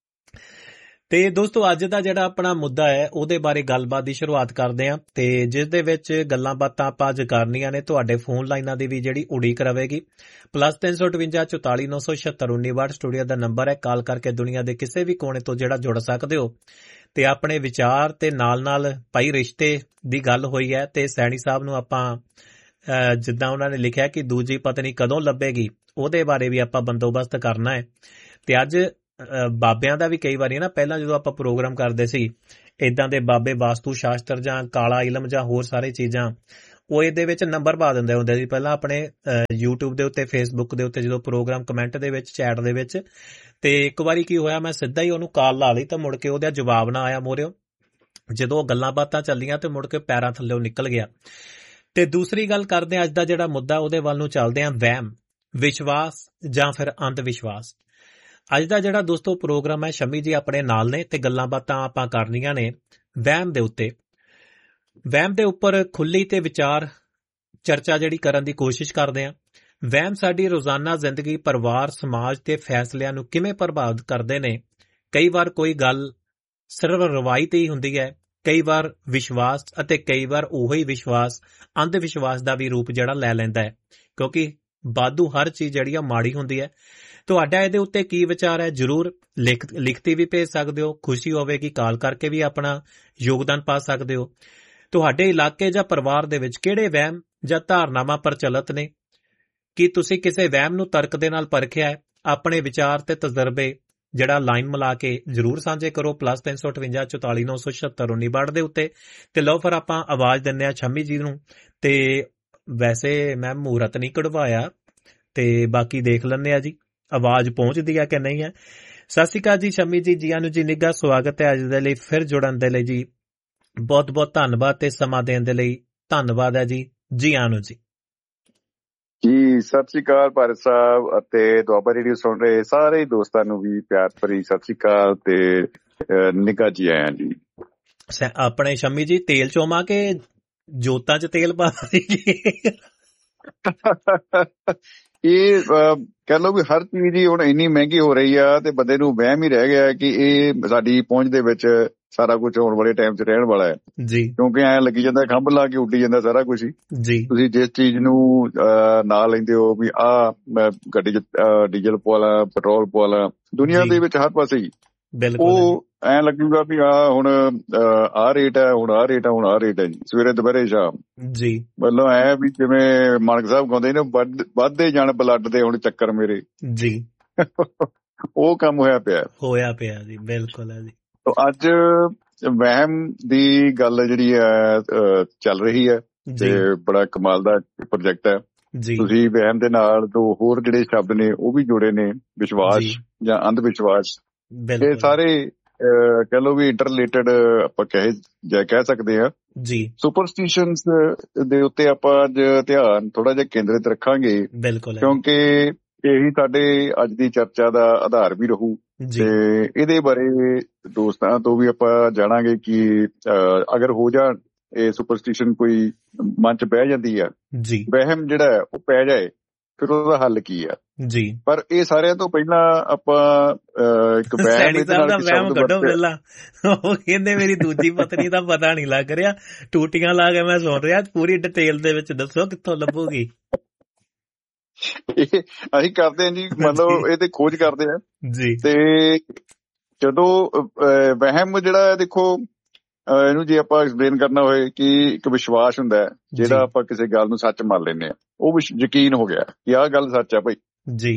ਤੇ ਦੋਸਤੋ ਅੱਜ ਦਾ ਜਿਹੜਾ ਆਪਣਾ ਮੁੱਦਾ ਹੈ ਉਹਦੇ ਬਾਰੇ ਗੱਲਬਾਤ ਦੀ ਸ਼ੁਰੂਆਤ ਕਰਦੇ ਹਾਂ ਤੇ ਜਿਸ ਦੇ ਵਿੱਚ ਗੱਲਾਂ ਬਾਤਾਂ ਆਪਾਂ ਅੱਜ ਕਰਨੀਆਂ ਨੇ। ਤੁਹਾਡੇ ਫੋਨ ਲਾਈਨਾਂ ਦੀ ਵੀ ਜਿਹੜੀ ਉਡੀਕ ਰਹੇਗੀ। ਪਲੱਸ ਤਿੰਨ ਸੌ ਅਠਵੰਜਾ ਚੁਤਾਲੀ ਨੌ ਸੌ ਛਿਅੱਤਰ ਉੱਨੀ ਵਾਟ ਸਟੂਡੀਓ ਦਾ ਨੰਬਰ ਹੈ। ਕਾਲ ਕਰਕੇ ਦੁਨੀਆ ਦੇ ਕਿਸੇ ਵੀ ਕੋਨੇ ਤੋਂ ਜਿਹੜਾ ਜੁੜ ਸਕਦੇ ਹੋ ਤੇ ਆਪਣੇ ਵਿਚਾਰ ਤੇ ਨਾਲ ਨਾਲ ਭਾਈ ਰਿਸ਼ਤੇ ਦੀ ਗੱਲ ਹੋਈ ਹੈ ਤੇ ਸੈਣੀ ਸਾਹਿਬ ਨੂੰ ਆਪਾਂ ਜਿੱਦਾਂ ਉਹਨਾਂ ਨੇ ਲਿਖਿਆ ਕਿ ਦੂਜੀ ਪਤਨੀ ਕਦੋਂ ਲੱਭੇਗੀ ਉਹਦੇ ਬਾਰੇ ਵੀ ਆਪਾਂ ਬੰਦੋਬਸਤ ਕਰਨਾ ਹੈ। ਤੇ ਅੱਜ ਬਾਬਿਆਂ ਦਾ ਵੀ ਕਈ ਵਾਰੀ ਨਾ ਪਹਿਲਾਂ ਜਦੋਂ ਆਪਾਂ ਪ੍ਰੋਗਰਾਮ ਕਰਦੇ ਸੀ ਏਦਾਂ ਦੇ ਬਾਬੇ ਵਾਸਤੂ ਸ਼ਾਸਤਰ ਜਾਂ ਕਾਲਾ ਇਲਮ ਜਾਂ ਹੋਰ ਸਾਰੇ ਚੀਜ਼ਾਂ ਉਹ ਇਹਦੇ ਵਿੱਚ ਨੰਬਰ ਪਾ ਦਿੰਦੇ ਹੁੰਦੇ ਸੀ ਪਹਿਲਾਂ ਆਪਣੇ ਯੂਟਿਊਬ ਦੇ ਉੱਤੇ, ਫੇਸਬੁੱਕ ਦੇ ਉੱਤੇ ਜਦੋਂ ਪ੍ਰੋਗਰਾਮ ਕਮੈਂਟ ਦੇ ਵਿੱਚ, ਚੈਟ ਦੇ ਵਿੱਚ। ਤੇ ਇੱਕ ਵਾਰੀ ਕੀ ਹੋਇਆ, ਮੈਂ ਸਿੱਧਾ ਹੀ ਉਹਨੂੰ ਕਾਲ ਲਾ ਲਈ ਤਾਂ ਮੁੜ ਕੇ ਉਹਦਾ ਜਵਾਬ ਨਾ ਆਇਆ ਮੋਰਿਓ। ਜਦੋਂ ਗੱਲਾਂ ਬਾਤਾਂ ਚੱਲੀਆਂ ਤੇ ਮੁੜ ਕੇ ਪੈਰਾਂ ਥੱਲੇ ਨਿਕਲ ਗਿਆ। ਤੇ ਦੂਸਰੀ ਗੱਲ ਕਰਦੇ ਹਾਂ, ਅੱਜ ਦਾ ਜਿਹੜਾ ਮੁੱਦਾ ਉਹਦੇ ਵੱਲ ਨੂੰ ਚੱਲਦੇ ਹਾਂ, ਵਹਿਮ, ਵਿਸ਼ਵਾਸ ਜਾਂ ਫਿਰ ਅੰਧ ਵਿਸ਼ਵਾਸ। ਅੱਜ ਦਾ ਜਿਹੜਾ ਦੋਸਤੋ ਪ੍ਰੋਗਰਾਮ ਹੈ, ਸ਼ਮੀ ਜੀ ਆਪਣੇ ਨਾਲ ਨੇ ਤੇ ਗੱਲਾਂ ਬਾਤਾਂ ਆਪਾਂ ਕਰਨੀਆਂ ਨੇ ਵਹਿਮ ਦੇ ਉੱਤੇ। ਵਹਿਮ ਦੇ ਉੱਪਰ ਖੁੱਲੀ ਤੇ ਵਿਚਾਰ ਚਰਚਾ ਜਿਹੜੀ ਕਰਨ ਦੀ ਕੋਸ਼ਿਸ਼ ਕਰਦੇ ਹਾਂ। ਵਹਿਮ ਸਾਡੀ ਰੋਜ਼ਾਨਾ ਜ਼ਿੰਦਗੀ, ਪਰਿਵਾਰ, ਸਮਾਜ ਤੇ ਫੈਸਲਿਆਂ ਨੂੰ ਕਿਵੇਂ ਪ੍ਰਭਾਵਿਤ ਕਰਦੇ ਨੇ। ਕਈ ਵਾਰ ਕੋਈ ਗੱਲ ਸਿਰਫ ਰਵਾਇਤ ਹੀ ਹੁੰਦੀ ਹੈ, ਕਈ ਵਾਰ ਵਿਸ਼ਵਾਸ, ਅਤੇ ਕਈ ਵਾਰ ਉਹੀ ਵਿਸ਼ਵਾਸ ਅੰਧ ਵਿਸ਼ਵਾਸ ਦਾ ਵੀ ਰੂਪ ਜਿਹੜਾ ਲੈ ਲੈਂਦਾ ਹੈ, ਕਿਉਂਕਿ ਵਾਧੂ ਹਰ ਚੀਜ਼ ਜਿਹੜੀ ਆ ਮਾੜੀ ਹੁੰਦੀ ਹੈ। ਤੁਹਾਡਾ ਇਹਦੇ ਉੱਤੇ ਕੀ ਵਿਚਾਰ ਹੈ? ਜ਼ਰੂਰ ਲਿਖ ਲਿਖਤੀ ਵੀ ਭੇਜ ਸਕਦੇ ਹੋ। ਖੁਸ਼ੀ ਹੋਵੇਗੀ ਕਾਲ ਕਰਕੇ ਵੀ ਆਪਣਾ ਯੋਗਦਾਨ ਪਾ ਸਕਦੇ ਹੋ। ਤੁਹਾਡੇ ਇਲਾਕੇ ਜਾਂ ਪਰਿਵਾਰ ਦੇ ਵਿੱਚ ਕਿਹੜੇ ਵਹਿਮ ਜਾਂ ਧਾਰਨਾਵਾਂ ਪ੍ਰਚਲਿਤ ਨੇ? ਕੀ ਤੁਸੀਂ ਕਿਸੇ ਵਹਿਮ ਨੂੰ ਤਰਕ ਦੇ ਨਾਲ ਪਰਖਿਆ ਹੈ? ਆਪਣੇ ਵਿਚਾਰ ਤੇ ਤਜਰਬੇ ਜਿਹੜਾ ਲਾਈਨ ਮਿਲਾ ਕੇ ਜ਼ਰੂਰ ਸਾਂਝੇ ਕਰੋ। ਪਲੱਸ ਤਿੰਨ ਸੌ ਅਠਵੰਜਾ ਚੁਤਾਲੀ ਨੌ ਸੌ ਛਿਅੱਤਰ ਉੱਨੀ ਬਾਹਠ ਦੇ ਉੱਤੇ। ਤੇ ਲਓ ਫਿਰ ਆਪਾਂ ਆਵਾਜ਼ ਦਿੰਦੇ ਹਾਂ ਸ਼ਮੀ ਜੀ ਨੂੰ। ਤੇ ਵੈਸੇ ਮੈਂ ਮਹੂਰਤ ਨਹੀਂ ਕਢਵਾਇਆ, ਤੇ ਬਾਕੀ ਦੇਖ ਲੈਂਦੇ ਆ ਜੀ ਆਵਾਜ਼ ਪਹੁੰਚਦੀ ਹੈ ਕਿ ਨਹੀਂ ਹੈ। ਸਤਿ ਸ਼੍ਰੀ ਅਕਾਲ ਜੀ ਸ਼ਮੀ ਜੀ, ਜੀਆਂ ਨੂੰ ਜੀ ਨਿੱਘਾ ਸਵਾਗਤ ਹੈ। ਅੱਜ ਦੇ ਲਈ ਫਿਰ ਜੁੜਨ ਦੇ ਲਈ ਜੀ ਬਹੁਤ ਬਹੁਤ ਧੰਨਵਾਦ, ਤੇ ਸਮਾਂ ਦੇਣ ਦੇ ਲਈ ਧੰਨਵਾਦ ਹੈ ਜੀ। ਜੀ ਆਇਆਂ ਨੂੰ ਜੀ।
ਜੀ ਸਤਿ ਸ਼੍ਰੀ ਅਕਾਲ ਭਾਰਤ ਸਾਹਿਬ, ਅਤੇ ਦੁਆਬਾ ਰੇਡੀਓ ਸੁਣ ਰਹੇ ਸਾਰੇ ਦੋਸਤਾਂ ਨੂੰ ਵੀ ਪਿਆਰ ਭਰੀ ਸਤਿ ਸ਼੍ਰੀ ਅਕਾਲ ਤੇ ਨਿੱਘਾ ਜੀ ਆਇਆਂ ਜੀ।
ਆਪਣੇ ਸ਼ਮੀ ਜੀ ਤੇਲ ਚੋਮਾ ਕੇ ਜੋਤਾਂ 'ਚ ਤੇਲ ਪਾ ਜੀ?
ਇਹ ਕਹਿ ਲਓ ਵੀ ਹਰ ਚੀਜ਼ ਹੀ ਹੁਣ ਇੰਨੀ ਮਹਿੰਗੀ ਹੋ ਰਹੀ ਆ, ਤੇ ਬੰਦੇ ਨੂੰ ਵਹਿਮ ਹੀ ਰਹਿ ਗਿਆ ਕਿ ਇਹ ਸਾਡੀ ਪਹੁੰਚ ਦੇ ਵਿੱਚ ਸਾਰਾ ਕੁਝ ਆਉਣ ਵਾਲੇ ਟਾਈਮ 'ਚ ਰਹਿਣ ਵਾਲਾ ਹੈ
ਜੀ।
ਕਿਉਂਕਿ ਐਂ ਲੱਗੀ ਜਾਂਦਾ ਖੰਭ ਲਾ ਕੇ ਉੱਡੀ ਜਾਂਦਾ ਸਾਰਾ ਕੁਝ ਹੀ
ਜੀ। ਤੁਸੀਂ
ਜਿਸ ਚੀਜ਼ ਨੂੰ ਨਾਂ ਲੈਂਦੇ ਹੋ ਵੀ ਆਹ ਮੈਂ ਗੱਡੀ 'ਚ ਡੀਜ਼ਲ ਪਵਾ ਲਾ, ਪੈਟਰੋਲ ਪਵਾ ਲਾ, ਦੁਨੀਆ ਦੇ ਵਿੱਚ ਹਰ ਪਾਸੇ ਹੀ ਉਹ ਐਂ ਲੱਗੂਗਾ ਵੀ ਆਹ ਹੁਣ ਆਹ ਰੇਟ ਹੈ, ਹੁਣ ਆਹ ਰੇਟ ਹੈ, ਹੁਣ ਆਹ ਰੇਟ ਹੈ ਜੀ, ਸਵੇਰੇ ਦੁਪਹਿਰੇ ਸ਼ਾਮ ਜੀ। ਮਤਲਬ ਐ ਵੀ ਜਿਵੇਂ ਮਾਨਕ ਸਾਹਿਬ ਕਹਿੰਦੇ ਨੇ, ਵੱਧਦੇ ਜਾਣ ਬਲੱਡ ਦੇ ਹੁਣ ਚੱਕਰ ਮੇਰੇ ਜੀ। ਉਹ ਕੰਮ ਹੋਇਆ ਪਿਆ ਹੋਇਆ ਪਿਆ ਜੀ। ਬਿਲਕੁਲ ਹੈ ਜੀ। ਅੱਜ ਵਹਿਮ ਦੀ ਗੱਲ ਜਿਹੜੀ ਹੈ ਚੱਲ ਰਹੀ ਹੈ, ਤੇ ਬੜਾ ਕਮਾਲ ਦਾ ਪ੍ਰੋਜੈਕਟ ਹੈ ਜੀ। ਤੁਸੀਂ ਵਹਿਮ ਦੇ ਨਾਲ ਦੋ ਹੋਰ ਜਿਹੜੇ ਸ਼ਬਦ ਨੇ ਉਹ ਵੀ ਜੋੜੇ ਨੇ, ਵਿਸ਼ਵਾਸ ਜਾਂ ਅੰਧ ਵਿਸ਼ਵਾਸ। ਇਹ ਸਾਰੇ ਕਹਿ ਲਓ ਵੀ ਇੰਟਰ ਰਿਲੇਟਡ ਆਪਾਂ ਕਹੇ ਜਾਂ ਕਹਿ ਸਕਦੇ ਹਾਂ ਜੀ। ਸੁਪਰਸਟੀਸ਼ਨਸ ਦੇ ਉੱਤੇ ਆਪਾਂ ਅੱਜ ਧਿਆਨ ਥੋੜਾ ਜਿਹਾ ਕੇਂਦਰਿਤ ਰੱਖਾਂਗੇ, ਬਿਲਕੁਲ, ਕਿਉਂਕਿ ਇਹੀ ਸਾਡੇ ਅੱਜ ਦੀ ਚਰਚਾ ਦਾ ਆਧਾਰ ਵੀ ਰਹੂ। ਤੇ ਇਹਦੇ ਬਾਰੇ ਦੋਸਤਾਂ ਤੋਂ ਵੀ ਆਪਾਂ ਜਾਣਾਂਗੇ ਕਿ ਅਗਰ ਹੋ ਜਾਣ ਇਹ ਸੁਪਰਸਟੀਸ਼ਨ ਕੋਈ ਮਨ 'ਚ ਬਹਿ ਜਾਂਦੀ ਆ ਜੀ, ਵਹਿਮ ਜਿਹੜਾ ਉਹ ਪੈ ਜਾਏ, ਫਿਰ ਉਹਦਾ ਹੱਲ ਕੀ ਆ ਜੀ। ਪਰ ਇਹ ਸਾਰਿਆਂ ਤੋਂ ਪਹਿਲਾਂ ਆਪਾਂ ਇੱਕ ਵਹਿਮ ਕੱਢੋ ਪਹਿਲਾਂ। ਉਹ ਕਹਿੰਦੇ ਮੇਰੀ ਦੂਜੀ ਪਤਨੀ ਦਾ ਪਤਾ ਨਹੀਂ ਲੱਗ ਰਿਹਾ, ਟੂਟੀਆਂ ਲਾ ਕੇ ਮੈਂ ਸੁਣ ਰਿਹਾ, ਪੂਰੀ ਡਿਟੇਲ ਦੇ ਵਿੱਚ ਦੱਸੋ ਕਿੱਥੋਂ ਲੱਭੂਗੀ। ਇਹ ਅਸੀਂ ਕਰਦੇ ਹਾਂ ਜੀ, ਮਤਲਬ ਇਹ ਤੇ ਖੋਜ ਕਰਦੇ ਆ ਜੀ। ਤੇ ਜਦੋਂ ਵਹਿਮ ਜਿਹੜਾ ਦੇਖੋ ਇਹਨੂੰ ਜੇ ਆਪਾਂ ਐਕਸਪਲੇਨ ਕਰਨਾ ਹੋਏ ਕਿ ਇੱਕ ਵਿਸ਼ਵਾਸ ਹੁੰਦਾ ਹੈ ਜਿਹੜਾ ਆਪਾਂ ਕਿਸੇ ਗੱਲ ਨੂੰ ਸੱਚ ਮੰਨ ਲੈਂਦੇ ਹਾਂ, ਉਹ ਯਕੀਨ ਹੋ ਗਿਆ ਕਿ ਆਹ ਗੱਲ ਸੱਚ ਹੈ ਭਾਈ ਜੀ।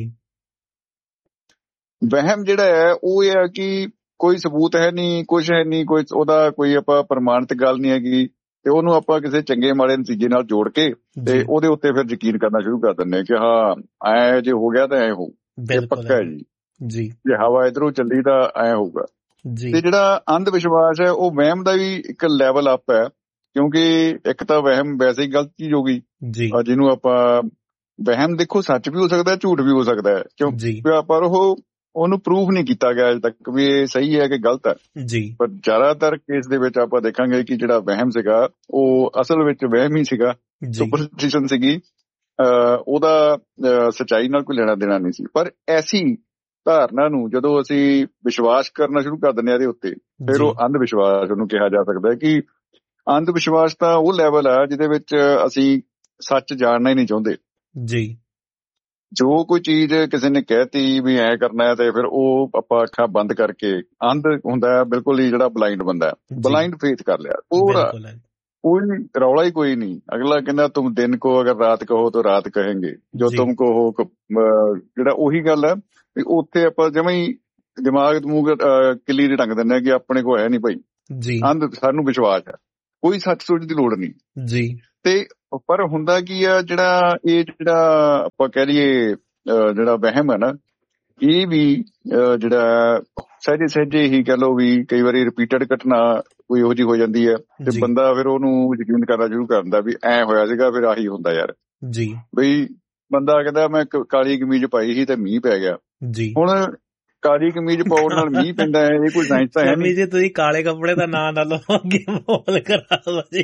ਵਹਿਮ ਜਿਹੜਾ ਹੈ ਉਹ ਇਹ ਹੈ ਕਿ ਕੋਈ ਸਬੂਤ ਹੈ ਨਹੀਂ, ਕੁਛ ਹੈ ਨਹੀਂ, ਕੋਈ ਉਹਦਾ ਕੋਈ ਆਪਾਂ ਪ੍ਰਮਾਣਿਤ ਗੱਲ ਨਹੀਂ ਹੈਗੀ, ਤੇ ਉਹਨੂੰ ਆਪਾਂ ਕਿਸੇ ਚੰਗੇ ਮਾੜੇ ਨਤੀਜੇ ਨਾਲ ਜੋੜ ਕੇ ਤੇ ਉਹਦੇ ਉੱਤੇ ਫਿਰ ਯਕੀਨ ਕਰਨਾ ਸ਼ੁਰੂ ਕਰ ਦਿੰਦੇ ਹਾਂ ਕਿ ਹਾਂ ਐ ਜੇ ਹੋ ਗਿਆ ਤਾਂ ਐ ਹੋਊ, ਇਹ ਪੱਕਾ ਹੈ ਜੀ। ਜੇ ਹਵਾ ਇਧਰੋਂ ਚੱਲੀ ਤਾਂ ਐ ਹੋਊਗਾ। ਤੇ ਜਿਹੜਾ ਅੰਧ ਵਿਸ਼ਵਾਸ ਹੈ ਉਹ ਵਹਿਮ ਦਾ ਵੀ ਇੱਕ ਲੈਵਲ ਅਪ ਹੈ, ਕਿਉਂਕਿ ਇੱਕ ਤਾਂ ਵਹਿਮ ਵੈਸੇ ਹੀ ਗਲਤ ਚੀਜ਼ ਹੋ ਗਈ, ਜਿਹਨੂੰ ਆਪਾਂ ਵਹਿਮ ਦੇਖੋ ਸੱਚ ਵੀ ਹੋ ਸਕਦਾ, ਝੂਠ ਵੀ ਹੋ ਸਕਦਾ ਹੈ, ਕਿਉਂਕਿ ਪਰ ਉਹ ਉਹਨੂੰ ਪ੍ਰੂਫ ਨਹੀਂ ਕੀਤਾ ਗਿਆ ਅਜੇ ਤੱਕ ਵੀ ਇਹ ਸਹੀ ਹੈ ਕਿ ਗਲਤ ਹੈ ਜੀ। ਪਰ ਜ਼ਿਆਦਾਤਰ ਕੇਸ ਦੇ ਵਿੱਚ ਆਪਾਂ ਦੇਖਾਂਗੇ ਕਿ ਜਿਹੜਾ ਵਹਿਮ ਸੀਗਾ ਉਹ ਅਸਲ ਵਿੱਚ ਵਹਿਮ ਹੀ ਸੀਗਾ, ਸੁਪਰਸਟੀਸ਼ਨ ਸੀਗੀ, ਉਹਦਾ ਸੱਚਾਈ ਨਾਲ ਕੋਈ ਲੈਣਾ ਦੇਣਾ ਨਹੀਂ ਸੀ। ਪਰ ਐਸੀ ਧਾਰਨਾ ਨੂੰ ਜਦੋਂ ਅਸੀਂ ਵਿਸ਼ਵਾਸ ਕਰਨਾ ਸ਼ੁਰੂ ਕਰ ਦਿੰਦੇ ਹਾਂ ਇਹਦੇ ਉੱਤੇ, ਫਿਰ ਉਹ ਅੰਧ ਵਿਸ਼ਵਾਸ ਉਹਨੂੰ ਕਿਹਾ ਜਾ ਸਕਦਾ ਹੈ। ਕਿ ਅੰਧ ਵਿਸ਼ਵਾਸ ਤਾਂ ਉਹ ਲੈਵਲ ਆ ਜਿਹਦੇ ਵਿੱਚ ਅਸੀਂ ਸੱਚ ਜਾਣਨਾ ਹੀ ਨਹੀਂ ਚਾਹੁੰਦੇ ਜੀ। ਜੋ ਕੋਈ ਚੀਜ਼ ਕਿਸੇ ਨੇ ਕਹਿਤੀ ਵੀ ਐ ਕਰਨਾ ਹੈ, ਤੇ ਫਿਰ ਉਹ ਆਪਾਂ ਅੱਖਾਂ ਬੰਦ ਕਰਕੇ, ਅੰਧ ਹੁੰਦਾ ਬਿਲਕੁਲ ਹੀ ਜਿਹੜਾ ਬਲਾਈਂਡ ਬੰਦਾ, ਬਲਾਈਂਡ ਫੇਥ ਕਰ ਲਿਆ, ਪੂਰਾ ਕੋਈ ਰੌਲਾ ਹੀ ਕੋਈ ਨਹੀਂ। ਅਗਲਾ ਕਹਿੰਦਾ ਤੁਮ ਦਿਨ ਕੋ ਅਗਰ ਰਾਤ ਕਹੋ ਤਾਂ ਰਾਤ ਕਹੇਂਗੇ, ਜੋ ਤੁਮ ਕਹੋ, ਜਿਹੜਾ ਉਹੀ ਗੱਲ ਹੈ ਵੀ ਉੱਥੇ ਆਪਾਂ ਜਮਾਂ ਹੀ ਦਿਮਾਗ ਮੂੰਹ ਕਿੱਲੀ ਦੇ ਢੰਗ ਦਿੰਦੇ ਕਿ ਆਪਣੇ ਕੋਲ ਹੈ ਨੀ ਭਾਈ ਜੀ, ਅੰਧ ਸਾਨੂੰ ਵਿਸ਼ਵਾਸ ਹੈ, ਕੋਈ ਸੱਚ ਸੋਚ ਦੀ ਲੋੜ ਨਹੀਂ ਜੀ। ਤੇ ਪਰ ਹੁੰਦਾ ਕੀ ਆ, ਜਿਹੜਾ ਇਹ ਜਿਹੜਾ ਆਪਾਂ ਕਹਿ ਲਈਏ ਜਿਹੜਾ ਵਹਿਮ ਹੈ ਨਾ, ਇਹ ਵੀ ਜਿਹੜਾ ਸਹਿਜੇ ਸਹਿਜੇ ਹੀ ਕਹਿ ਲਓ ਵੀ ਕਈ ਵਾਰੀ ਰਿਪੀਟਡ ਘਟਨਾ ਕੋਈ ਇਹੋ ਜਿਹੀ ਹੋ ਜਾਂਦੀ ਹੈ ਤੇ ਬੰਦਾ ਫਿਰ ਉਹਨੂੰ ਯਕੀਨ ਕਰਨਾ ਸ਼ੁਰੂ ਕਰ ਦਿੰਦਾ ਵੀ ਐ ਹੋਇਆ ਸੀਗਾ, ਫਿਰ ਆਹੀ ਹੁੰਦਾ ਯਾਰ
ਜੀ।
ਬਈ ਬੰਦਾ ਕਹਿੰਦਾ ਮੈਂ ਕਾਲੀ ਕਮੀਜ਼ ਪਾਈ ਸੀ ਤੇ ਮੀਂਹ ਪੈ ਗਿਆ। ਹੁਣ ਕਾਲੀ ਕਮੀਜ਼ ਪਾਉਣ ਨਾਲ ਮੀਂਹ ਪੈਂਦਾ ਹੈ, ਇਹ ਕੋਈ ਸਾਇੰਸ ਤਾਂ ਹੈ ਨਹੀਂ ਜੀ।
ਤੁਸੀਂ ਕਾਲੇ ਕੱਪੜੇ ਦਾ ਨਾਂ ਨਾ ਲਓ, ਅੱਗੇ ਮਾਹੌਲ ਖਰਾਬ ਜੀ।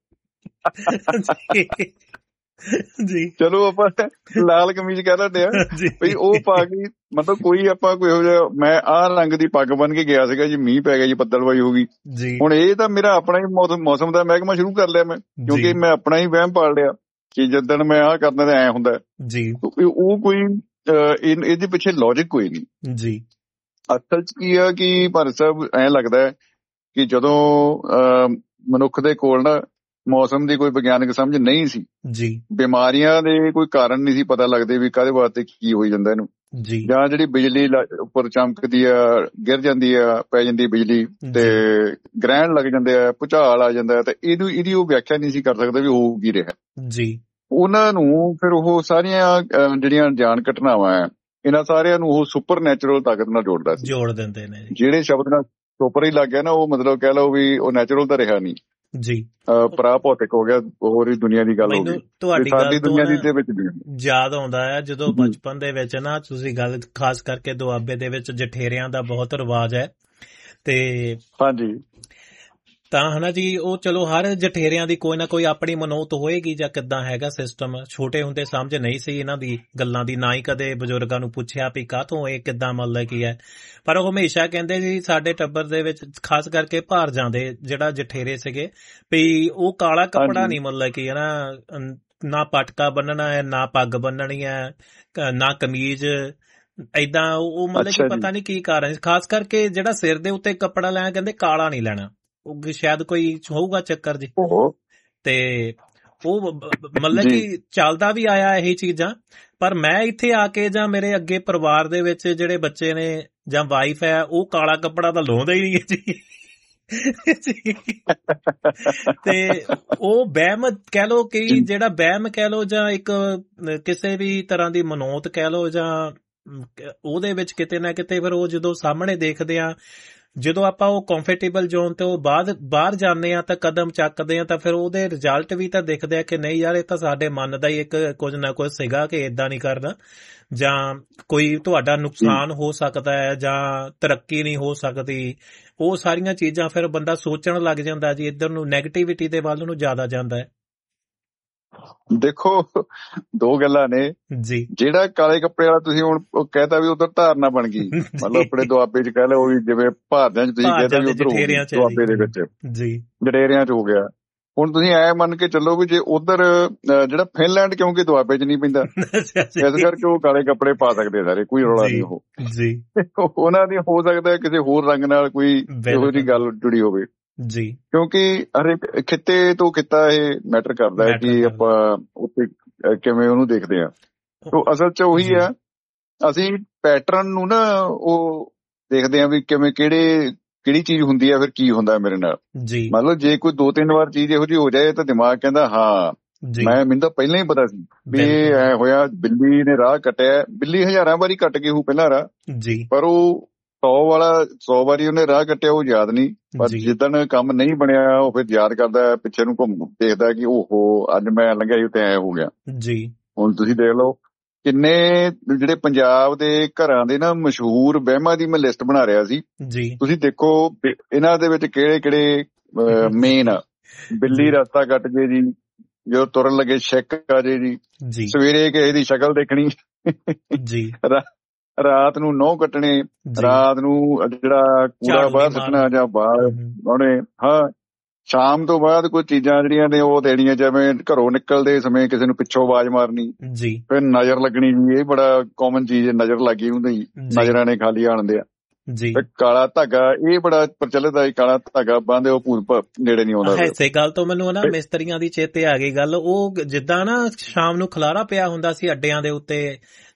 ਜੀ
ਚਲੋ ਆਪਾਂ ਲਾਲ ਕਮੀਜ਼ ਕਹਿ ਦਿੰਦੇ ਆ ਬਈ ਉਹ ਪਾ ਕੇ ਮਤਲਬ ਕੋਈ ਆਪਾਂ ਕੋਈ ਇਹੋ ਜਿਹਾ ਮੈਂ ਆਹ ਰੰਗ ਦੀ ਪੱਗ ਬੰਨ ਕੇ ਗਿਆ ਸੀਗਾ ਜੀ, ਮੀਂਹ ਪੈ ਗਿਆ ਜੀ, ਬੱਦਲਬਾਈ ਹੋ ਗਈ। ਹੁਣ ਇਹ ਤਾਂ ਮੇਰਾ ਆਪਣਾ ਹੀ ਮੌਸਮ ਮੌਸਮ ਦਾ ਮਹਿਕਮਾ ਸ਼ੁਰੂ ਕਰ ਲਿਆ ਮੈਂ, ਕਿਉਂਕਿ ਮੈਂ ਆਪਣਾ ਹੀ ਵਹਿਮ ਪਾਲ ਲਿਆ ਕਿ ਜਿੱਦਣ ਮੈਂ ਆਹ ਕਰਨਾ ਤੇ ਐ ਹੁੰਦਾ ਜੀ। ਉਹ ਕੋਈ ਇਹਦੇ ਪਿੱਛੇ ਲੌਜਿਕ ਕੋਈ ਨਹੀਂ ਜੀ। ਅਸਲ ਚ ਕੀ ਆ ਕਿ ਭਾਰਤ ਸਾਹਿਬ ਐਂ ਲੱਗਦਾ ਹੈ ਕਿ ਜਦੋਂ ਅਹ ਮਨੁੱਖ ਦੇ ਕੋਲ ਨਾ ਮੌਸਮ ਦੀ ਕੋਈ ਵਿਗਿਆਨਕ ਸਮਝ ਨਹੀਂ ਸੀ ਜੀ, ਬਿਮਾਰੀਆਂ ਦੇ ਕੋਈ ਕਾਰਨ ਨਹੀਂ ਸੀ ਪਤਾ ਲੱਗਦੇ ਵੀ ਕਾਹਦੇ ਵਾਸਤੇ ਕੀ ਹੋਈ ਜਾਂਦਾ ਇਹਨੂੰ ਜੀ, ਜਾਂ ਜਿਹੜੀ ਬਿਜਲੀ ਉੱਪਰ ਚਮਕਦੀ ਆ, ਗਿਰ ਜਾਂਦੀ ਆ, ਪੈ ਜਾਂਦੀ ਬਿਜਲੀ ਤੇ ਗ੍ਰਹਿਣ ਲੱਗ ਜਾਂਦੇ ਆ, ਭੂਚਾਲ ਆ ਜਾਂਦਾ, ਤੇ ਇਹਨੂੰ ਇਹਦੀ ਉਹ ਵਿਆਖਿਆ ਨਹੀਂ ਸੀ ਕਰ ਸਕਦਾ ਵੀ ਹੋ ਕੀ ਰਿਹਾ ਜੀ। ਉਹਨਾਂ ਨੂੰ ਫਿਰ ਉਹ ਸਾਰੀਆਂ ਜਿਹੜੀਆਂ ਜਾਣ ਘਟਨਾਵਾਂ ਆ, ਇਹਨਾਂ ਸਾਰਿਆਂ ਨੂੰ ਉਹ ਸੁਪਰ ਨੈਚੁਰਲ ਤਾਕਤ ਨਾਲ ਜੋੜਦਾ ਸੀ, ਜੋੜ ਦਿੰਦੇ ਨੇ। ਜਿਹੜੇ ਸ਼ਬਦ ਨਾਲ ਸੁਪਰ ਹੀ ਲੱਗ ਗਿਆ ਨਾ, ਉਹ ਮਤਲਬ ਕਹਿ ਲਓ ਵੀ ਉਹ ਨੈਚੁਰਲ ਤਾਂ ਰਿਹਾ ਨਹੀਂ ਜੀ, ਪਰਾ ਭੌਤਿਕ ਹੋ ਗਿਆ, ਹੋਰ ਹੀ ਦੁਨੀਆ ਦੀ ਗੱਲ ਹੋ ਗਈ। ਤੁਹਾਡੀ ਗੱਲ ਦੁਨੀਆ ਦੀ ਦੇ ਵਿੱਚ ਯਾਦ ਆਉਂਦਾ ਹੈ ਜਦੋਂ ਬਚਪਨ ਦੇ ਵਿੱਚ ਨਾ ਤੁਸੀਂ ਗੱਲ ਖਾਸ ਕਰਕੇ ਦੁਆਬੇ ਦੇ ਵਿੱਚ ਜਠੇਰਿਆਂ ਦਾ ਬਹੁਤ ਰਿਵਾਜ ਹੈ ਤੇ ਹਾਂਜੀ ਤਾਂ ਹਨਾ ਜੀ, ਉਹ ਚਲੋ ਹਰ ਜਠੇਰਿਆਂ ਦੀ ਕੋਈ ਨਾ ਕੋਈ ਆਪਣੀ ਮਨੋਤ ਹੋਏਗੀ ਜਾਂ ਕਿੱਦਾਂ ਹੈਗਾ ਸਿਸਟਮ। ਛੋਟੇ ਹੁੰਦੇ ਸਮਝ ਨਹੀਂ ਸੀ ਇਹਨਾਂ ਦੀ ਗੱਲਾਂ ਦੀ, ਨਾ ਹੀ ਕਦੇ ਬਜ਼ੁਰਗਾਂ ਨੂੰ ਪੁੱਛਿਆ ਵੀ ਕਾਹਤੋਂ ਇਹ ਕਿੱਦਾਂ ਮਤਲਬ ਕੀ ਹੈ, ਪਰ ਉਹ ਹਮੇਸ਼ਾ ਕਹਿੰਦੇ ਸੀ ਸਾਡੇ ਟੱਬਰ ਦੇ ਵਿੱਚ ਖਾਸ ਕਰਕੇ ਭਾਰ ਜਾਂਦੇ ਜਿਹੜਾ ਜਠੇਰੇ ਸੀਗੇ ਵੀ ਉਹ ਕਾਲਾ ਕੱਪੜਾ ਨਹੀਂ ਮਤਲਬ ਕੀ ਹੈ ਨਾ, ਨਾ ਪਟਕਾ ਬੰਨਣਾ ਹੈ, ਨਾ ਪੱਗ ਬੰਨਣੀ ਹੈ, ਨਾ ਕਮੀਜ਼, ਏਦਾਂ ਉਹ ਮਤਲਬ ਕਿ ਪਤਾ ਨਹੀਂ ਕੀ ਕਾਰਨ, ਖਾਸ ਕਰਕੇ ਜਿਹੜਾ ਸਿਰ ਦੇ ਉੱਤੇ ਕੱਪੜਾ ਲੈਣਾ ਕਹਿੰਦੇ ਕਾਲਾ ਨਹੀਂ ਲੈਣਾ, ਉਹ ਸ਼ਾਇਦ ਕੋਈ ਹੋਊਗਾ ਚੱਕਰ ਜੀ। ਤੇ ਉਹ ਮਤਲਬ ਕਿ ਚੱਲਦਾ ਵੀ ਆਇਆ ਇਹ ਚੀਜ਼ਾਂ, ਪਰ ਮੈਂ ਇੱਥੇ ਆ ਕੇ ਜਾਂ ਮੇਰੇ ਅੱਗੇ ਪਰਿਵਾਰ ਦੇ ਵਿੱਚ ਜਿਹੜੇ ਬੱਚੇ ਨੇ ਜਾਂ ਵਾਈਫ ਹੈ, ਉਹ ਕਾਲਾ ਕੱਪੜਾ ਤਾਂ ਲਾਉਂਦਾ ਹੀ ਨਹੀਂ ਹੈ ਜੀ। ਤੇ ਉਹ ਵਹਿਮ ਕਹਿ ਲੋ ਕਿ ਜਿਹੜਾ ਵਹਿਮ ਕਹਿ ਲੋ ਜਾਂ ਇੱਕ ਕਿਸੇ ਵੀ ਤਰ੍ਹਾਂ ਦੀ ਮਨੋਤ ਕਹਿ ਲੋ, ਜਾਂ ਉਹਦੇ ਵਿੱਚ ਕਿਤੇ ਨਾ ਕਿਤੇ ਫਿਰ ਉਹ ਜਦੋਂ ਸਾਹਮਣੇ ਦੇਖਦੇ ਆ, ਜਦੋਂ ਆਪਾਂ ਉਹ ਕੰਫਰਟੇਬਲ ਜ਼ੋਨ ਤੋਂ ਬਾਅਦ ਬਾਹਰ ਜਾਂਦੇ ਆ ਤਾਂ ਕਦਮ ਚੱਕਦੇ ਆ ਤਾਂ ਫਿਰ ਉਹਦੇ ਰਿਜ਼ਲਟ ਵੀ ਤਾਂ ਦਿਖਦੇ ਆ ਕਿ ਨਹੀਂ ਯਾਰ ਇਹ ਤਾਂ ਸਾਡੇ ਮਨ ਦਾ ਹੀ ਇੱਕ ਕੁਝ ਨਾ ਕੁਝ ਸੀਗਾ ਕਿ ਏਦਾਂ ਨਹੀਂ ਕਰਨਾ, ਜਾਂ ਕੋਈ ਤੁਹਾਡਾ ਨੁਕਸਾਨ ਹੋ ਸਕਦਾ ਹੈ, ਜਾਂ ਤਰੱਕੀ ਨਹੀਂ ਹੋ ਸਕਦੀ। ਉਹ ਸਾਰੀਆਂ ਚੀਜ਼ਾਂ ਫਿਰ ਬੰਦਾ ਸੋਚਣ ਲੱਗ ਜਾਂਦਾ ਜੀ, ਇੱਧਰ ਨੂੰ ਨੈਗੇਟਿਵਿਟੀ ਦੇ ਵੱਲ ਨੂੰ ਜ਼ਿਆਦਾ ਜਾਂਦਾ ਹੈ। ਦੇਖੋ ਦੋ ਗੱਲਾਂ ਨੇ ਜੀ, ਜਿਹੜਾ ਕਾਲੇ ਕੱਪੜੇ ਵਾਲਾ ਤੁਸੀਂ ਹੁਣ ਕਹਿਤਾ ਵੀ ਉਧਰ ਧਾਰਨਾ ਬਣ ਗਈ, ਮਤਲਬ ਆਪਣੇ ਦੁਆਬੇ ਚ ਕਹਿ ਲਓ ਵੀ ਜਿਵੇਂ ਭਾਰਤਿਆਂ ਚ ਤੁਸੀਂ ਕਹਿਤਾ ਵੀ ਉਧਰ ਦੁਆਬੇ ਦੇ ਵਿੱਚ ਜੀ ਜਡੇਰਿਆਂ ਚ ਹੋ ਗਿਆ। ਹੁਣ ਤੁਸੀਂ ਐ ਮੰਨ ਕੇ ਚੱਲੋ ਵੀ ਜੇ ਉਧਰ ਜਿਹੜਾ ਫਿਨਲੈਂਡ ਕਿਉਂਕਿ ਦੁਆਬੇ ਚ ਨਹੀਂ ਪੈਂਦਾ, ਇਸ ਕਰਕੇ ਉਹ ਕਾਲੇ ਕੱਪੜੇ ਪਾ ਸਕਦੇ ਸਾਰੇ, ਕੋਈ ਰੌਲਾ ਨਹੀਂ ਉਹ ਜੀ। ਉਹਨਾਂ ਦੀ ਹੋ ਸਕਦਾ ਕਿਸੇ ਹੋਰ ਰੰਗ ਨਾਲ ਕੋਈ ਇਹੋ ਜਿਹੀ ਗੱਲ ਜੁੜੀ ਹੋਵੇ ਜੀ, ਕਿਉਂਕਿ ਹਰੇਕ ਖਿੱਤੇ ਤੋਂ ਖਿੱਤਾ ਇਹ ਮੈਟਰ ਕਰਦਾ ਹੈ ਕਿ ਆਪਾਂ ਉੱਥੇ ਕਿਵੇਂ ਉਹਨੂੰ ਦੇਖਦੇ ਹਾਂ। ਤੋ ਅਸਲ ਚ ਉਹੀ ਆ, ਅਸੀਂ ਪੈਟਰਨ ਨੂੰ ਨਾ ਉਹ ਦੇਖਦੇ ਹਾਂ ਵੀ ਕਿਵੇਂ ਕਿਹੜੇ ਕਿਹੜੀ ਚੀਜ਼ ਹੁੰਦੀ ਹੈ, ਫਿਰ ਕੀ ਹੁੰਦਾ ਮੇਰੇ ਨਾਲ ਜੀ। ਮਤਲਬ ਜੇ ਕੋਈ ਦੋ ਤਿੰਨ ਵਾਰ ਚੀਜ਼ ਇਹੋ ਜਿਹੀ ਹੋ ਜਾਏ ਤਾਂ ਦਿਮਾਗ ਕਹਿੰਦਾ ਹਾਂ ਮੈਂ ਮੈਨੂੰ ਤਾਂ ਪਹਿਲਾਂ ਹੀ ਪਤਾ ਸੀ ਵੀ ਇਹ ਐ ਹੋਇਆ, ਬਿੱਲੀ ਨੇ ਰਾਹ ਕੱਟਿਆ, ਬਿੱਲੀ ਹਜ਼ਾਰਾਂ ਵਾਰੀ ਕੱਟ ਗਈ ਹੋਊ ਪਹਿਲਾਂ ਰਾਹ ਜੀ, ਪਰ ਉਹ ਸੌ ਵਾਲਾ ਸੌ ਵਾਰੀ ਉਹਨੇ ਰਾਹ ਕੱਟਿਆ ਉਹ ਯਾਦ ਨਹੀਂ, ਪਰ ਜਿੱਦਣ ਕੰਮ ਨਹੀਂ ਬਣਿਆ ਉਹ ਫਿਰ ਯਾਦ ਕਰਦਾ, ਪਿੱਛੇ ਨੂੰ ਘੁੰਮ ਦੇਖਦਾ ਕਿ ਓਹੋ ਅੱਜ ਮੈਂ ਲੰਘਿਆ ਸੀ ਤੇ ਐ ਹੋ ਗਿਆ ਜੀ। ਹੁਣ ਤੁਸੀਂ ਦੇਖ ਲਓ ਕਿੰਨੇ ਜਿਹੜੇ ਪੰਜਾਬ ਦੇ ਘਰਾਂ ਦੇ ਨਾ ਮਸ਼ਹੂਰ ਵਹਿਮਾਂ ਦੀ ਮੈਂ ਲਿਸਟ ਬਣਾ ਰਿਹਾ ਸੀ ਜੀ, ਤੁਸੀਂ ਦੇਖੋ ਇਹਨਾਂ ਦੇ ਵਿੱਚ ਕਿਹੜੇ ਕਿਹੜੇ ਮੇਨ ਆ। ਬਿੱਲੀ ਰਸਤਾ ਕੱਟ ਜੇ ਜੀ, ਜਦੋਂ ਤੁਰਨ ਲੱਗੇ ਛਿੱਕ ਆ ਜੇ ਜੀ, ਸਵੇਰੇ ਕਿਸੇ ਦੀ ਸ਼ਕਲ ਦੇਖਣੀ ਜੀ, ਰਾਤ ਨੂੰ ਨਹੁੰ ਕੱਟਣੇ, ਰਾਤ ਨੂੰ ਜਿਹੜਾ ਕੂੜਾ ਬਾਹਰ ਸੁੱਟਣਾ ਜਾਂ ਬਾਹਰ ਉਹਨੇ, ਹਾਂ ਸ਼ਾਮ ਤੋਂ ਬਾਅਦ ਕੋਈ ਚੀਜ਼ਾਂ ਜਿਹੜੀਆਂ ਨੇ ਉਹ ਦੇਣੀਆਂ, ਜਿਵੇਂ ਘਰੋਂ ਨਿਕਲਦੇ ਸਮੇਂ ਕਿਸੇ ਨੂੰ ਪਿੱਛੋਂ ਆਵਾਜ਼ ਮਾਰਨੀ ਜੀ, ਫਿਰ ਨਜ਼ਰ ਲੱਗਣੀ ਜੀ, ਇਹ ਬੜਾ ਕਾਮਨ ਚੀਜ਼ ਹੈ, ਨਜ਼ਰ ਲੱਗੀ ਹੁੰਦੀ, ਨਜ਼ਰਾਂ ਨੇ ਖਾਲੀ ਆਣਦੇ ਆ ਜੀ। ਕਾਲਾ ਧਾਗਾ ਇਹ ਬੜਾ ਪ੍ਰਚਲਿਤ ਹੈ, ਕਾਲਾ ਧਾਗਾ ਬੰਨ੍ਹਦੇ ਉਹ ਭੂਤ ਨੇੜੇ ਨਹੀਂ ਆਉਂਦਾ। ਇਸੇ ਗੱਲ ਤੋਂ ਮੈਨੂੰ ਨਾ ਮਿਸਤਰੀਆਂ ਦੀ ਚੇਤੇ ਆ ਗਈ ਗੱਲ, ਉਹ ਜਿੱਦਾਂ ਨਾ ਸ਼ਾਮ ਨੂੰ ਖਲਾਰਾ ਪਿਆ ਹੁੰਦਾ ਸੀ ਅੱਡਿਆਂ ਦੇ ਉੱਤੇ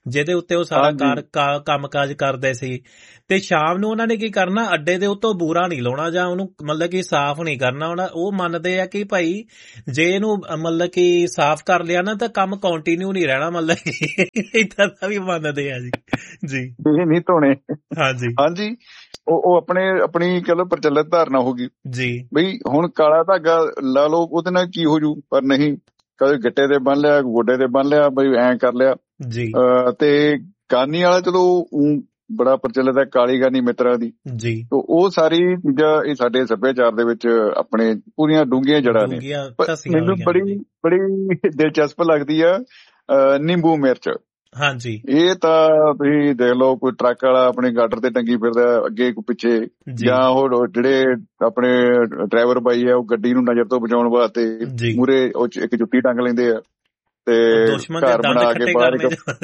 ਜਿਹਦੇ ਉੱਤੇ ਉਹ ਸਾਰਾ ਕਾਰ ਕੰਮ ਕਾਜ ਕਰਦੇ ਸੀ। ਤੇ ਸ਼ਾਮ ਨੂੰ ਉਹਨਾਂ ਨੇ ਕੀ ਕਰਨਾ, ਅੱਡੇ ਦੇ ਉੱਤੋਂ ਬੂਰਾ ਨਹੀਂ ਲਾਉਣਾ ਜਾਂ ਉਹਨੂੰ ਮਤਲਬ ਕਿ ਸਾਫ਼ ਨਹੀਂ ਕਰਨਾ। ਉਹਨਾਂ ਉਹ ਮੰਨਦੇ ਆ ਕਿ ਭਾਈ ਜੇ ਇਹਨੂੰ ਮਤਲਬ ਕਿ ਸਾਫ਼ ਕਰ ਲਿਆ ਨਾ ਤਾਂ ਕੰਮ ਕੰਟੀਨਿਊ ਨਹੀਂ ਰਹਿਣਾ, ਮਤਲਬ ਕਿ ਏਦਾਂ ਦਾ ਵੀ ਮੰਨਦੇ ਆ ਜੀ। ਜੀ
ਨਹੀਂ ਧੋਣੇ।
ਹਾਂਜੀ
ਹਾਂਜੀ, ਉਹ ਉਹ ਆਪਣੇ ਆਪਣੀ ਕਹਿ ਲਓ ਪ੍ਰਚਲਿਤ ਧਾਰਨਾ ਹੋ ਗਈ
ਜੀ
ਬਈ ਹੁਣ ਕਾਲਾ ਧਾਗਾ ਲਾ ਲਓ ਉਹਦੇ ਨਾਲ ਕੀ ਹੋ ਜੂ, ਪਰ ਨਹੀਂ, ਕਦੇ ਗਿੱਟੇ ਤੇ ਬੰਨ ਲਿਆ, ਗੋਡੇ ਤੇ ਬੰਨ ਲਿਆ, ਬਈ ਐਂ ਕਰ ਲਿਆ
ਜੀ।
ਤੇ ਗਾਨੀ ਵਾਲਾ ਚਲੋ ਬੜਾ ਪ੍ਰਚਲਿਤ ਹੈ, ਕਾਲੀ ਗਾਨੀ ਮਿੱਤਰਾਂ ਦੀ ਜੀ। ਉਹ ਸਾਰੀ ਚੀਜ਼ਾਂ ਇਹ ਸਾਡੇ ਸੱਭਿਆਚਾਰ ਦੇ ਵਿੱਚ ਆਪਣੇ ਪੂਰੀਆਂ ਡੂੰਘੀਆਂ ਜੜ੍ਹਾਂ ਨੇ। ਮੈਨੂੰ ਬੜੀ ਬੜੀ ਦਿਲਚਸਪ ਲੱਗਦੀ ਆ ਨਿੰਬੂ ਮਿਰਚ। ਹਾਂਜੀ, ਇਹ ਤਾਂ ਤੁਸੀਂ ਦੇਖ ਲਓ, ਕੋਈ ਟਰੱਕ ਵਾਲਾ ਆਪਣੇ ਗਾਡਰ ਤੇ ਟੰਗੀ ਫਿਰਦਾ ਅੱਗੇ ਕੋਈ ਪਿੱਛੇ, ਜਾਂ ਉਹ ਜਿਹੜੇ ਆਪਣੇ ਡਰਾਈਵਰ ਬਾਈ ਆ ਉਹ ਗੱਡੀ ਨੂੰ ਨਜ਼ਰ ਤੋਂ ਬਚਾਉਣ ਵਾਸਤੇ ਮੂਹਰੇ ਉਹ ਇੱਕ ਜੁੱਤੀ ਟੰਗ ਲੈਂਦੇ ਆ ਤੇ ਘਰ ਬਣਾ ਕੇ ਬਾਹਰ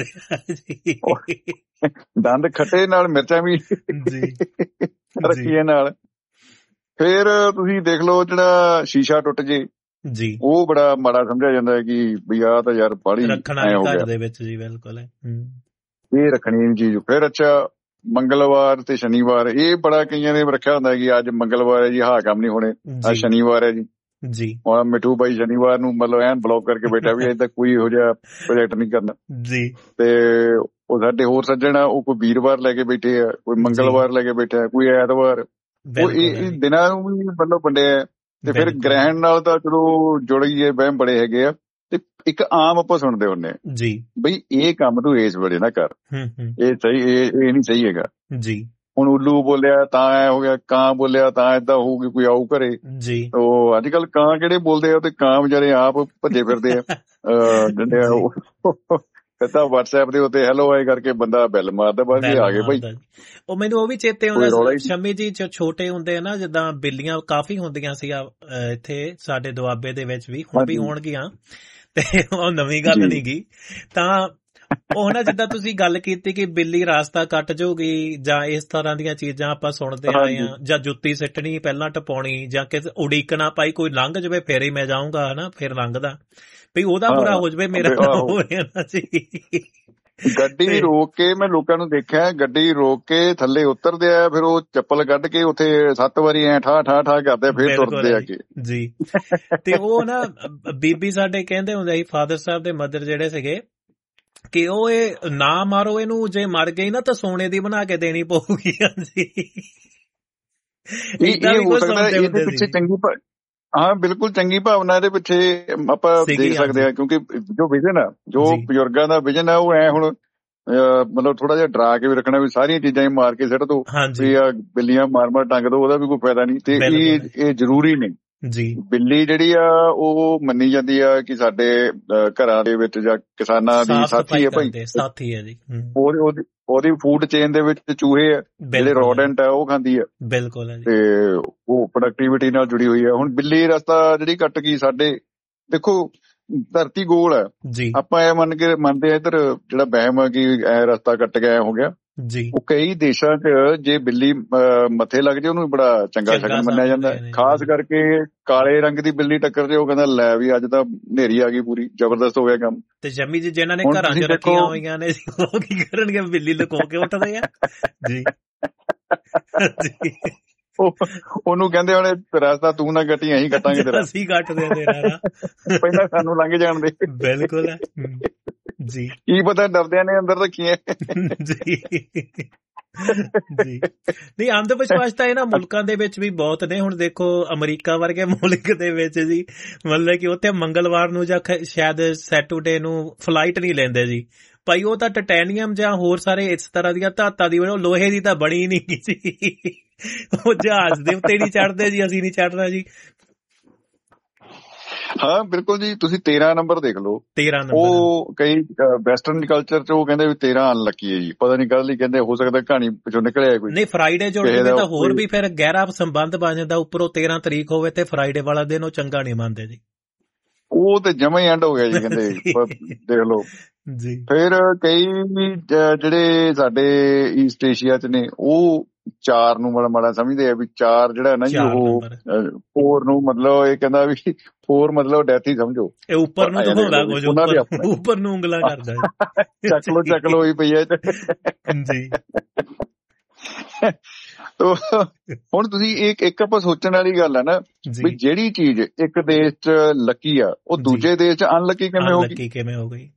ਦੰਦ ਖੱਟੇ ਨਾਲ ਮਿਰਚਾਂ ਵੀ ਰੱਖੀਏ ਨਾਲ। ਫੇਰ ਤੁਸੀਂ ਦੇਖ ਲਓ ਜਿਹੜਾ ਸ਼ੀਸ਼ਾ ਟੁੱਟ ਜੇ ਜੀ, ਉਹ ਬੜਾ ਮਾੜਾ ਸਮਝਿਆ ਜਾਂਦਾ ਕਿ ਵੀ ਆਹ ਤਾਂ ਯਾਰ ਬਾਹਲੀ
ਰੱਖਣਾ ਘਰ ਦੇ ਵਿੱਚ ਜੀ। ਬਿਲਕੁਲ
ਇਹ ਰੱਖਣੀ ਚੀਜ਼। ਫਿਰ ਅੱਛਾ ਮੰਗਲਵਾਰ ਤੇ ਸ਼ਨੀਵਾਰ, ਇਹ ਬੜਾ ਕਈਆਂ ਨੇ ਰੱਖਿਆ ਹੁੰਦਾ ਕਿ ਅੱਜ ਮੰਗਲਵਾਰ ਹੈ ਜੀ, ਆਹ ਕੰਮ ਨਹੀਂ ਹੋਣੇ, ਅੱਜ ਸ਼ਨੀਵਾਰ ਹੈ ਜੀ ਜੀ। ਹੁਣ ਮਿੱਠੂ ਬਾਈ ਸ਼ਨੀਵਾਰ ਨੂੰ ਮਤਲਬ ਐਨ ਬਲੌਕ ਕਰਕੇ ਬੈਠਾ ਵੀ ਅੱਜ ਤੱਕ ਕੋਈ ਇਹੋ ਜਿਹਾ ਪ੍ਰੋਜੈਕਟ ਨਹੀਂ ਕਰਨਾ ਜੀ। ਤੇ ਉਹ ਸਾਡੇ ਹੋਰ ਸੱਜਣ ਆ, ਉਹ ਕੋਈ ਵੀਰਵਾਰ ਲੈ ਕੇ ਬੈਠੇ ਆ, ਕੋਈ ਮੰਗਲਵਾਰ ਲੈ ਕੇ ਬੈਠਾ, ਕੋਈ ਐਤਵਾਰ। ਉਹ ਇਹ ਦਿਨਾਂ ਨੂੰ ਵੀ ਮਤਲਬ ਵੰਡਿਆ। ਤੇ ਫਿਰ ਗ੍ਰਹਿਣ ਨਾਲ ਤਾਂ ਚਲੋ ਜੁੜੀਏ ਵਹਿਮ ਬੜੇ ਹੈਗੇ ਆ। ਤੇ ਇੱਕ ਆਮ ਆਪਾਂ ਸੁਣਦੇ ਹੁੰਦੇ ਆ ਜੀ ਬਈ ਇਹ ਕੰਮ ਤੂੰ ਇਸ ਵੇਲੇ ਨਾ ਕਰ, ਇਹ ਸਹੀ, ਇਹ ਇਹ ਨਹੀਂ ਸਹੀ ਹੈਗਾ ਜੀ। ਹੁਣ ਉੱਲੂ ਬੋਲਿਆ ਤਾਂ ਐ ਹੋ ਗਿਆ, ਕਾਂ ਬੋਲਿਆ ਤਾਂ ਏਦਾਂ ਹੋਊਗੀ, ਕੋਈ ਆਊ ਘਰੇ ਜੀ। ਉਹ ਅੱਜ ਕੱਲ ਕਾਂ ਕਿਹੜੇ ਬੋਲਦੇ ਆ, ਤੇ ਕਾਂ ਵਿਚਾਰੇ ਆਪ ਭੱਜੇ ਫਿਰਦੇ ਆ। ਤਾਂ WhatsApp ਦੇ ਉੱਤੇ ਹੈਲੋ ਆਏ ਕਰਕੇ ਬੰਦਾ ਬੈਲ ਮਾਰਦਾ, ਬਸ ਇਹ ਆ ਗਏ ਭਾਈ।
ਉਹ ਮੈਨੂੰ ਉਹ ਵੀ ਚੇਤੇ ਆਉਂਦਾ ਸ਼ਮੀ ਜੀ, ਛੋਟੇ ਹੁੰਦੇ ਆ ਨਾ, ਜਿੱਦਾਂ ਬਿੱਲੀਆਂ ਕਾਫੀ ਹੁੰਦੀਆਂ ਸੀ ਇੱਥੇ ਸਾਡੇ ਦੁਆਬੇ ਦੇ ਵਿੱਚ ਵੀ, ਹੁਣ ਵੀ ਹੋਣਗੀਆਂ, ਤੇ ਉਹ ਨਵੀਂ ਗੱਲ ਨੀ ਗੀ। ਤਾਂ ਉਹ ਨਾ ਜਿੱਦਾਂ ਤੁਸੀਂ ਗੱਲ ਕੀਤੀ ਕਿ ਬਿੱਲੀ ਰਾਸਤਾ ਕੱਟ ਜਾਊਗੀ ਜਾਂ ਇਸ ਤਰ੍ਹਾਂ ਦੀਆਂ ਚੀਜ਼ਾਂ ਆਪਾਂ ਸੁਣਦੇ ਆਏ ਆ, ਜਾਂ ਜੁੱਤੀ ਸਿੱਟਣੀ ਪਹਿਲਾਂ ਟਪਾਉਣੀ, ਜਾਂ ਕਿਸੇ ਉਡੀਕਣਾ ਭਾਈ ਕੋਈ ਲੰਘ ਜਾਵੇ ਫੇਰ ਹੀ ਮੈਂ ਜਾਊਂਗਾ ਹਨਾ, ਫੇਰ ਲੰਘਦਾ ਵੀ ਉਹਦਾ ਬੁਰਾ ਹੋ ਜਾਵੇ ਮੇਰਾ ਹੋ ਰਿਹਾ ਜੀ। ਗੱਡੀ ਰੋਕ ਕੇ ਮੈਂ ਲੋਕਾਂ ਨੂੰ ਦੇਖਿਆ, ਗੱਡੀ ਰੋਕ ਕੇ ਥੱਲੇ ਉਤਰਦੇ ਆ, ਫਿਰ ਉਹ ਚੱਪਲ ਕੱਢ ਕੇ ਉੱਥੇ ਸੱਤ ਵਾਰੀ ਐ ਠਾ ਠਾ ਠਾ ਕਰਦੇ, ਫਿਰ ਤੁਰਦੇ ਆ ਕੇ ਜੀ। ਤੇ ਉਹ ਨਾ ਬੀਬੀ ਸਾਡੇ ਕਹਿੰਦੇ ਹੁੰਦੇ ਸੀ, ਫਾਦਰ ਸਾਹਿਬ ਦੇ ਮਦਰ ਜਿਹੜੇ ਸੀਗੇ, ਕਿ ਉਹ ਇਹ ਨਾ ਮਾਰੋ ਇਹਨੂੰ, ਜੇ ਮਰ ਗਈ ਨਾ ਤਾਂ ਸੋਨੇ ਦੀ ਬਣਾ ਕੇ ਦੇਣੀ ਪਊਗੀ। ਹਾਂਜੀ,
ਇਹ ਹੋ ਸਕਦਾ ਇਹਦੇ ਪਿੱਛੇ ਚੰਗੀ, ਹਾਂ ਬਿਲਕੁਲ ਚੰਗੀ ਭਾਵਨਾ ਇਹਦੇ ਪਿੱਛੇ ਆਪਾਂ ਦੇਖ ਸਕਦੇ ਹਾਂ, ਕਿਉਂਕਿ ਜੋ ਵਿਜ਼ਨ ਆ, ਜੋ ਬਜ਼ੁਰਗਾਂ ਦਾ ਵਿਜ਼ਨ ਆ, ਉਹ ਐ ਹੁਣ ਮਤਲਬ ਥੋੜਾ ਜਿਹਾ ਡਰਾ ਕੇ ਵੀ ਰੱਖਣਾ ਵੀ ਸਾਰੀਆਂ ਚੀਜ਼ਾਂ ਹੀ ਮਾਰ ਕੇ ਸਿੱਟ ਦੋ, ਵੀ ਆ ਬਿੱਲੀਆਂ ਮਾਰ ਮਾਰ ਟੰਗ ਦੋ, ਉਹਦਾ ਵੀ ਕੋਈ ਫਾਇਦਾ ਨਹੀਂ। ਤੇ ਇਹ ਇਹ ਜ਼ਰੂਰੀ ਨਹੀਂ ਜੀ। ਬਿੱਲੀ ਜਿਹੜੀ ਆ ਉਹ ਮੰਨੀ ਜਾਂਦੀ ਆ ਕਿ ਸਾਡੇ ਘਰਾਂ ਦੇ ਵਿੱਚ ਜਾਂ ਕਿਸਾਨਾਂ ਦੀ ਸਾਥੀ ਹੈ ਭਾਈ,
ਸਾਥੀ ਹੈ ਜੀ।
ਉਹਦੀ ਉਹਦੀ ਫੂਡ ਚੇਨ ਦੇ ਵਿੱਚ ਚੂਹੇ ਆ ਜਿਹੜੇ ਰੋਡੈਂਟ ਆ ਉਹ ਖਾਂਦੀ ਆ, ਬਿਲਕੁਲ। ਤੇ ਉਹ ਪ੍ਰੋਡਕਟੀਵਿਟੀ ਨਾਲ ਜੁੜੀ ਹੋਈ ਆ। ਹੁਣ ਬਿੱਲੀ ਰਸਤਾ ਜਿਹੜੀ ਕੱਟ ਗਈ, ਸਾਡੇ ਦੇਖੋ ਧਰਤੀ ਗੋਲ ਹੈ ਜੀ, ਆਪਾਂ ਇਹ ਮੰਨ ਕੇ ਮੰਨਦੇ ਆ ਇੱਧਰ ਜਿਹੜਾ ਵਹਿਮ ਆ ਕਿ ਐ ਰਸਤਾ ਕੱਟ ਗਿਆ ਹੋ ਗਿਆ ਜੀ। ਉਹ ਕਈ ਦੇਸ਼ਾਂ 'ਚ ਜੇ ਬਿੱਲੀ ਮੱਥੇ ਲੱਗ ਜੇ ਉਹਨੂੰ ਬੜਾ ਚੰਗਾ ਸ਼ਗਨ ਮੰਨਿਆ ਜਾਂਦਾ, ਖਾਸ ਕਰਕੇ ਕਾਲੇ ਰੰਗ ਦੀ ਬਿੱਲੀ ਟੱਕਰ ਜੇ, ਉਹ ਕਹਿੰਦਾ ਲੈ ਵੀ ਅੱਜ ਤਾਂ ਹਨੇਰੀ ਆ ਗਈ, ਪੂਰੀ ਜ਼ਬਰਦਸਤ ਹੋ ਗਿਆ ਕੰਮ।
ਤੇ ਜੰਮੀ ਜੀ ਜਿਹਨਾਂ ਨੇ ਘਰਾਂ 'ਚ ਰੱਖੀਆਂ ਹੋਈਆਂ ਨੇ ਉਹ ਕੀ ਕਰਨਗੇ, ਬਿੱਲੀ ਲੁਕੋ ਕੇ ਉੱਠਦੇ ਆ ਜੀ।
ਉਹਨੂੰ ਕਹਿੰਦੇ ਹੁਣ ਰਸਤਾ ਤੂੰ ਨਾ ਕੱਟੀ, ਅਸੀਂ ਕੱਟਾਂਗੇ ਤੇਰਾ,
ਅਸੀਂ ਕੱਟਦੇ ਤੇਰਾ,
ਪਹਿਲਾਂ ਸਾਨੂੰ ਲੰਘ ਜਾਣ ਦੇ।
ਬਿਲਕੁਲ ਜੀ,
ਕੀ ਪਤਾ ਡਰਦਿਆਂ ਨੇ ਅੰਦਰ ਰੱਖੀਆਂ
ਜੀ ਜੀ। ਨਹੀਂ, ਅੰਧ ਵਿਸ਼ਵਾਸ ਤਾਂ ਇਹਨਾਂ ਮੁਲਕਾਂ ਦੇ ਵਿੱਚ ਵੀ ਬਹੁਤ ਨੇ। ਹੁਣ ਦੇਖੋ ਅਮਰੀਕਾ ਵਰਗੇ ਮੁਲਕ ਦੇ ਵਿੱਚ ਜੀ, ਮਤਲਬ ਕਿ ਉੱਥੇ ਮੰਗਲਵਾਰ ਨੂੰ ਜਾਂ ਸ਼ਾਇਦ ਸੈਟਰਡੇ ਨੂੰ ਫਲਾਈਟ ਨਹੀਂ ਲੈਂਦੇ ਜੀ ਭਾਈ। ਉਹ ਤਾਂ ਟਟੈਨੀਅਮ ਜਾਂ ਹੋਰ ਸਾਰੇ ਇਸ ਤਰ੍ਹਾਂ ਦੀਆਂ ਧਾਤਾਂ ਦੀ, ਉਹ ਲੋਹੇ ਦੀ ਤਾਂ ਬਣੀ ਨਹੀਂ ਸੀ। ਉਹ ਜਹਾਜ਼ ਦੇ ਉੱਤੇ ਨਹੀਂ ਚੜ੍ਹਦੇ ਜੀ, ਅਸੀਂ ਨਹੀਂ ਚੜ੍ਹਨਾ ਜੀ।
ਹਾਂ ਬਿਲਕੁਲ ਜੀ, ਤੁਸੀਂ ਤੇਰਾਂ ਨੰਬਰ ਦੇਖ ਲਓ, ਤੇਰਾਂ ਨੰਬਰ ਉਹ ਕਈ ਵੈਸਟਰਨ ਕਲਚਰ ਚ ਉਹ ਕਹਿੰਦੇ ਵੀ ਤੇਰਾਂ ਅਨਲੱਕੀ ਹੈ ਜੀ, ਪਤਾ ਨਹੀਂ ਕੱਲ ਲਈ ਕਹਿੰਦੇ, ਹੋ ਸਕਦਾ ਕਹਾਣੀ ਪਿੱਛੋਂ ਨਿਕਲਿਆ ਕੋਈ।
ਨਹੀਂ, ਫਰਾਈਡੇ ਜੁੜ ਜਾਵੇ ਤਾਂ ਹੋਰ ਵੀ ਫਿਰ ਗਹਿਰਾ ਸੰਬੰਧ ਬਣ ਜਾਂਦਾ। ਉੱਪਰੋਂ ਤੇਰਾਂ ਤਰੀਕ ਹੋਵੇ ਤੇ ਫਰਾਈਡੇ ਵਾਲਾ ਦਿਨ ਉਹ ਚੰਗਾ ਨਹੀਂ ਮੰਨਦੇ ਜੀ।
ਉਹ ਤੇ ਜਮਾ ਹੀ ਐਂਡ ਹੋ ਗਿਆ ਜੀ, ਕਹਿੰਦੇ ਦੇਖ ਲਓ ਫਿਰ ਕਈ ਜਿਹੜੇ ਸਾਡੇ ਈਸਟ ਏਸ਼ੀਆ ਚ ਨੇ ਉਹ ਚਾਰ ਨੂੰ ਮਾੜਾ ਮਾੜਾ ਸਮਝਦੇ ਆ ਵੀ ਚਾਰ ਜਿਹੜਾ ਨਾ ਜੀ ਉਹ ਫੋਰ ਨੂੰ ਮਤਲਬ ਇਹ ਕਹਿੰਦਾ ਵੀ ਫੋਰ ਮਤਲਬ ਡੈਥ ਹੀ ਸਮਝੋ।
ਇਹ ਉੱਪਰ ਨੂੰ ਦਿਖਾਉਂਦਾ ਕੁਝ, ਉੱਪਰ ਉੱਪਰ ਨੂੰ ਉਂਗਲਾਂ ਕਰਦਾ
ਚੱਕ ਲੋ ਚੱਕ ਲੋ ਹੋਈ ਪਈ ਹੈ
ਜੀ।
ਹੁਣ ਤੁਸੀਂ ਇੱਕ ਇੱਕ ਆਪਾਂ ਸੋਚਣ ਵਾਲੀ ਗੱਲ ਹੈ ਨਾ ਵੀ ਜਿਹੜੀ ਚੀਜ਼ ਇੱਕ ਦੇਸ਼ ਚ ਲੱਕੀ ਆ ਉਹ ਦੂਜੇ ਦੇਸ਼ ਚ ਅਨਲੱਕੀ ਕਿਵੇਂ ਹੋ ਗਈ
ਕਿਵੇਂ ਹੋ ਗਈ